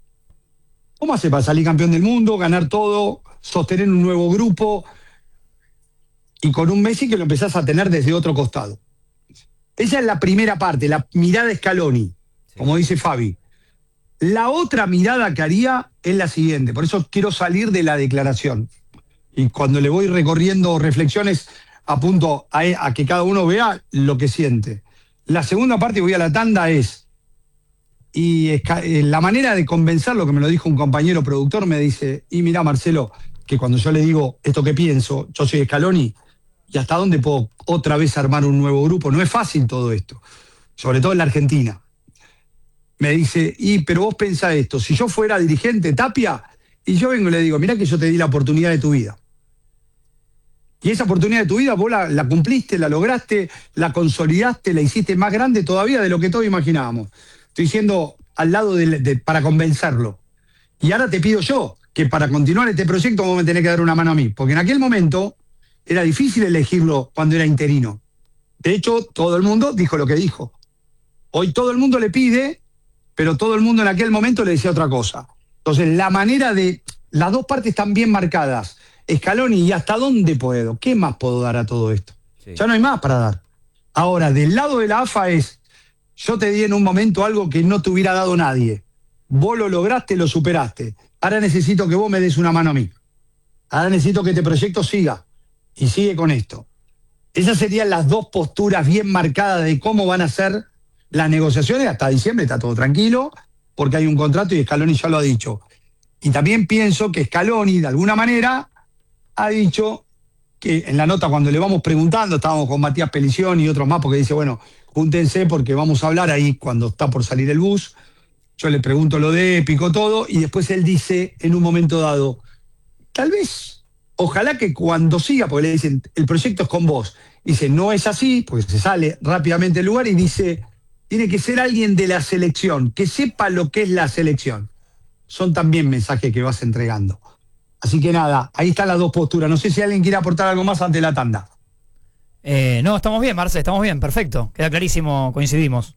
Speaker 2: ¿cómo hace para salir campeón del mundo, ganar todo, sostener un nuevo grupo y con un Messi que lo empezás a tener desde otro costado? Esa es la primera parte, la mirada Scaloni,
Speaker 4: Sí.
Speaker 2: como dice Fabi. La otra mirada que haría es la siguiente, por eso quiero salir de la declaración. Y cuando le voy recorriendo reflexiones, apunto a, a que cada uno vea lo que siente. La segunda parte, y voy a la tanda, es, y esca- eh, la manera de convencerlo, que me lo dijo un compañero productor, me dice, y mirá, Marcelo, que cuando yo le digo esto que pienso, yo soy Scaloni, y hasta dónde puedo otra vez armar un nuevo grupo. No es fácil todo esto, sobre todo en la Argentina. Me dice, y pero vos pensá esto, si yo fuera dirigente Tapia, y yo vengo y le digo, mirá que yo te di la oportunidad de tu vida. Y esa oportunidad de tu vida vos la, la cumpliste, la lograste, la consolidaste, la hiciste más grande todavía de lo que todos imaginábamos. Estoy diciendo al lado de, de- para convencerlo. Y ahora te pido yo que para continuar este proyecto vos me tenés que dar una mano a mí, porque en aquel momento era difícil elegirlo cuando era interino. De hecho, todo el mundo dijo lo que dijo. Hoy todo el mundo le pide, pero todo el mundo en aquel momento le decía otra cosa. Entonces, la manera de... Las dos partes están bien marcadas. Scaloni, ¿y hasta dónde puedo? ¿Qué más puedo dar a todo esto?
Speaker 4: Sí.
Speaker 2: Ya no hay más para dar. Ahora, del lado de la A F A es, yo te di en un momento algo que no te hubiera dado nadie. Vos lo lograste, lo superaste. Ahora necesito que vos me des una mano a mí. Ahora necesito que este proyecto siga. Y sigue con esto. Esas serían las dos posturas bien marcadas de cómo van a ser las negociaciones. Hasta diciembre está todo tranquilo, porque hay un contrato y Scaloni ya lo ha dicho. Y también pienso que Scaloni, de alguna manera, ha dicho que en la nota cuando le vamos preguntando, estábamos con Matías Pelición y otros más, porque dice, bueno, júntense porque vamos a hablar ahí cuando está por salir el bus. Yo le pregunto lo de épico, todo, y después él dice en un momento dado, tal vez, ojalá que cuando siga, porque le dicen, el proyecto es con vos, dice, no es así, porque se sale rápidamente del lugar y dice, tiene que ser alguien de la selección, que sepa lo que es la selección. Son también mensajes que vas entregando. Así que nada, ahí están las dos posturas. No sé si alguien quiere aportar algo más ante la tanda.
Speaker 5: Eh, no, estamos bien, Marce, estamos bien, perfecto. Queda clarísimo, coincidimos.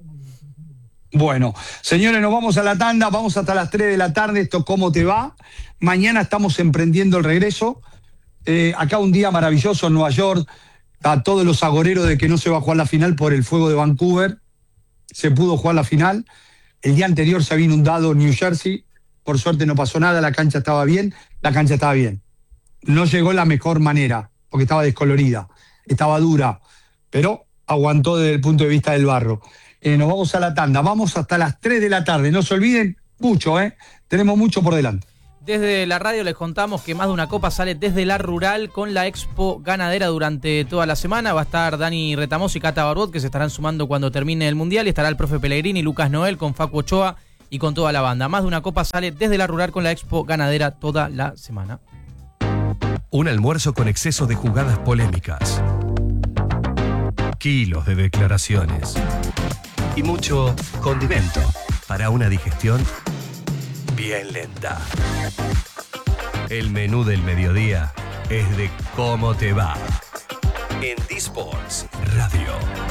Speaker 2: Bueno, señores, nos vamos a la tanda, vamos hasta las tres de la tarde. Esto, ¿cómo te va? Mañana estamos emprendiendo el regreso. Eh, acá un día maravilloso en Nueva York. A todos los agoreros de que no se va a jugar la final por el fuego de Vancouver. Se pudo jugar la final. El día anterior se había inundado New Jersey. Por suerte no pasó nada, la cancha estaba bien. La cancha estaba bien. No llegó la mejor manera, porque estaba descolorida, estaba dura. Pero aguantó desde el punto de vista del barro. Eh, nos vamos a la tanda, vamos hasta las tres de la tarde, no se olviden, mucho, ¿eh? Tenemos mucho por delante.
Speaker 3: Desde la radio les contamos que Más de una Copa sale desde la Rural con la Expo Ganadera durante toda la semana. Va a estar Dani Retamos y Cata Barbot, que se estarán sumando cuando termine el Mundial, y estará el profe Pellegrini, Lucas Noel, con Facu Ochoa y con toda la banda. Más de una Copa sale desde la Rural con la Expo Ganadera toda la semana.
Speaker 7: Un almuerzo con exceso de jugadas polémicas, kilos de declaraciones y mucho condimento para una digestión bien lenta. El menú del mediodía es de Cómo te va en D-Sports Radio.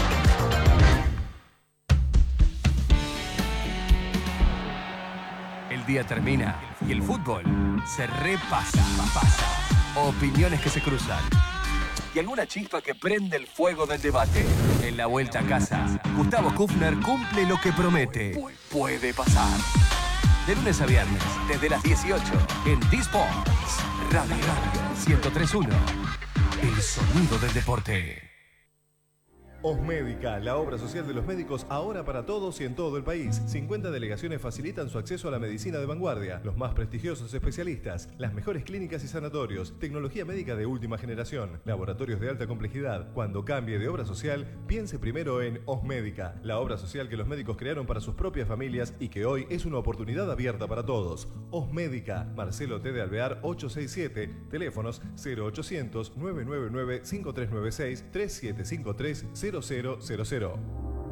Speaker 7: El día termina y el fútbol se repasa. Pasa. Opiniones que se cruzan y alguna chispa que prende el fuego del debate. En la vuelta a casa, Gustavo Kufner cumple lo que promete. Puede pasar. De lunes a viernes, desde las dieciocho, en D-Sports Radio ciento tres punto uno. El sonido del deporte.
Speaker 8: Osmédica, la obra social de los médicos ahora para todos y en todo el país. cincuenta delegaciones facilitan su acceso a la medicina de vanguardia, los más prestigiosos especialistas, las mejores clínicas y sanatorios, tecnología médica de última generación, laboratorios de alta complejidad. Cuando cambie de obra social, piense primero en Osmédica, la obra social que los médicos crearon para sus propias familias y que hoy es una oportunidad abierta para todos. Osmédica, Marcelo T. de Alvear ochocientos sesenta y siete, teléfonos cero ochocientos, nueve nueve nueve, cinco tres nueve seis, tres siete cinco tres, cero cero cero cero.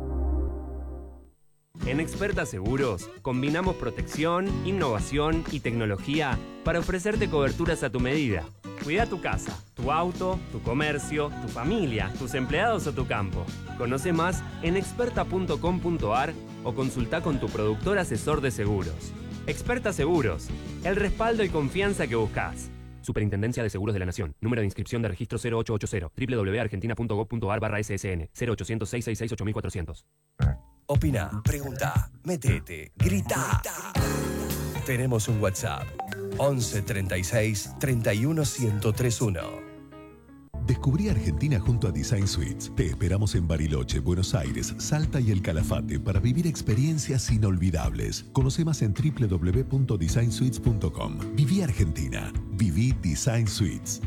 Speaker 9: En Experta Seguros combinamos protección, innovación y tecnología para ofrecerte coberturas a tu medida. Cuida tu casa, tu auto, tu comercio, tu familia, tus empleados o tu campo. Conoce más en experta punto com punto ar o consulta con tu productor asesor de seguros. Experta Seguros, el respaldo y confianza que buscas. Superintendencia de Seguros de la Nación. Número de inscripción de registro cero ocho ocho cero. doble u doble u doble u punto argentina punto gob punto ar barra ese ese ene. cero ochocientos, seiscientos sesenta y seis, ocho mil cuatrocientos.
Speaker 7: Opina, pregunta, metete, grita. Tenemos un WhatsApp. once treinta y seis, treinta y uno, ciento treinta y uno.
Speaker 10: Descubrí Argentina junto a Design Suites. Te esperamos en Bariloche, Buenos Aires, Salta y El Calafate para vivir experiencias inolvidables. Conoce más en doble u doble u doble u punto design suites punto com. Viví Argentina. Viví Design Suites.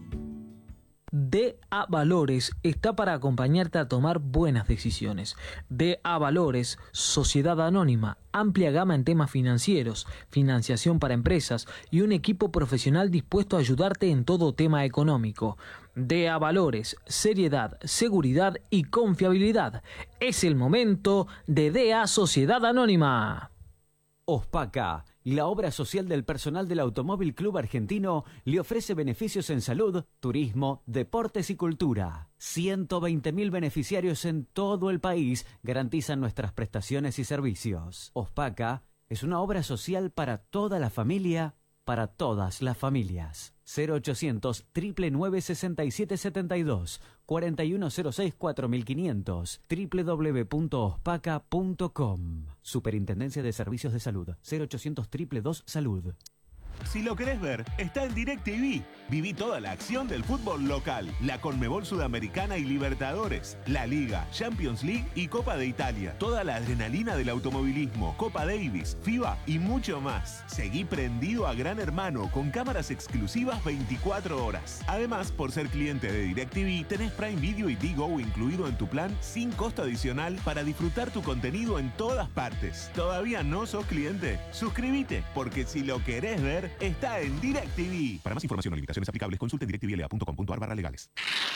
Speaker 11: D A Valores está para acompañarte a tomar buenas decisiones. D A Valores, Sociedad Anónima, amplia gama en temas financieros, financiación para empresas y un equipo profesional dispuesto a ayudarte en todo tema económico. D A Valores, seriedad, seguridad y confiabilidad. Es el momento de D A Sociedad Anónima.
Speaker 12: Ospaca, la obra social del personal del Automóvil Club Argentino, le ofrece beneficios en salud, turismo, deportes y cultura. ciento veinte mil beneficiarios en todo el país garantizan nuestras prestaciones y servicios. Ospaca es una obra social para toda la familia, para todas las familias. cero ochocientos, nueve nueve sesenta y siete setenta y dos, cuarenta y uno cero seis, cuatro mil quinientos, doble u doble u doble u punto ospaca punto com. Superintendencia de Servicios de Salud, cero ochocientos, dos dos, salud.
Speaker 13: Si lo querés ver, está en DirecTV. Viví toda la acción del fútbol local, la Conmebol Sudamericana y Libertadores, la Liga, Champions League y Copa de Italia. Toda la adrenalina del automovilismo, Copa Davis, FIBA y mucho más. Seguí prendido a Gran Hermano con cámaras exclusivas veinticuatro horas. Además, por ser cliente de DirecTV, tenés Prime Video y Digo incluido en tu plan sin costo adicional para disfrutar tu contenido en todas partes. ¿Todavía no sos cliente? Suscríbete, porque si lo querés ver, está en DirecTV. Para más información o limitaciones aplicables, consulte directvla punto com punto ar barra legales.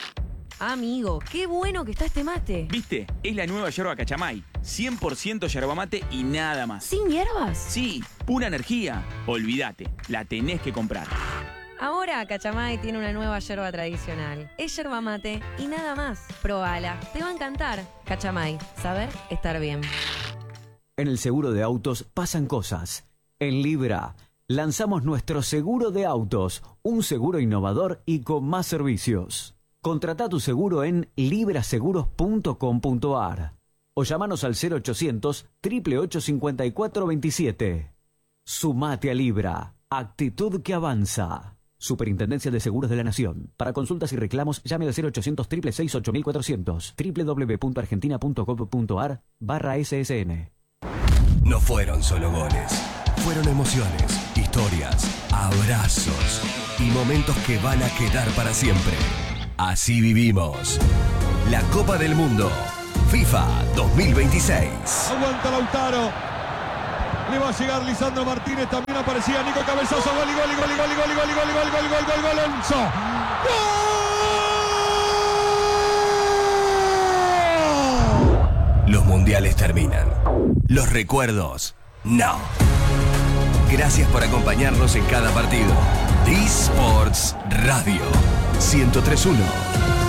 Speaker 14: Amigo, qué bueno que está este mate.
Speaker 15: ¿Viste? Es la nueva yerba Cachamay. cien por ciento yerba mate y nada más.
Speaker 14: ¿Sin hierbas?
Speaker 15: Sí, pura energía. Olvídate, la tenés que comprar.
Speaker 14: Ahora Cachamay tiene una nueva yerba tradicional. Es yerba mate y nada más. Probala, te va a encantar. Cachamay, saber estar bien.
Speaker 12: En el seguro de autos pasan cosas. En Libra lanzamos nuestro seguro de autos, un seguro innovador y con más servicios. Contrata tu seguro en libra seguros punto com punto ar o llamanos al cero ochocientos, ocho ocho ocho, cinco cuatro dos siete. Sumate a Libra, actitud que avanza. Superintendencia de Seguros de la Nación. Para consultas y reclamos, llame al cero ochocientos, seis seis seis, ocho mil cuatrocientos. doble u doble u doble u punto argentina punto gov punto ar barra S S N.
Speaker 7: No fueron solo goles, fueron emociones, historias, abrazos y momentos que van a quedar para siempre. Así vivimos la Copa del Mundo FIFA dos mil veintiséis.
Speaker 16: Aguanta Lautaro. Le va a llegar Lisandro Martínez. También aparecía Nico Cabezazo. Gol y gol y gol y gol y gol y gol y gol y gol y gol y gol y gol Alonso. ¡Gol!
Speaker 7: Los mundiales terminan. Los recuerdos, no. Gracias por acompañarnos en cada partido. D-Sports Radio ciento tres punto uno.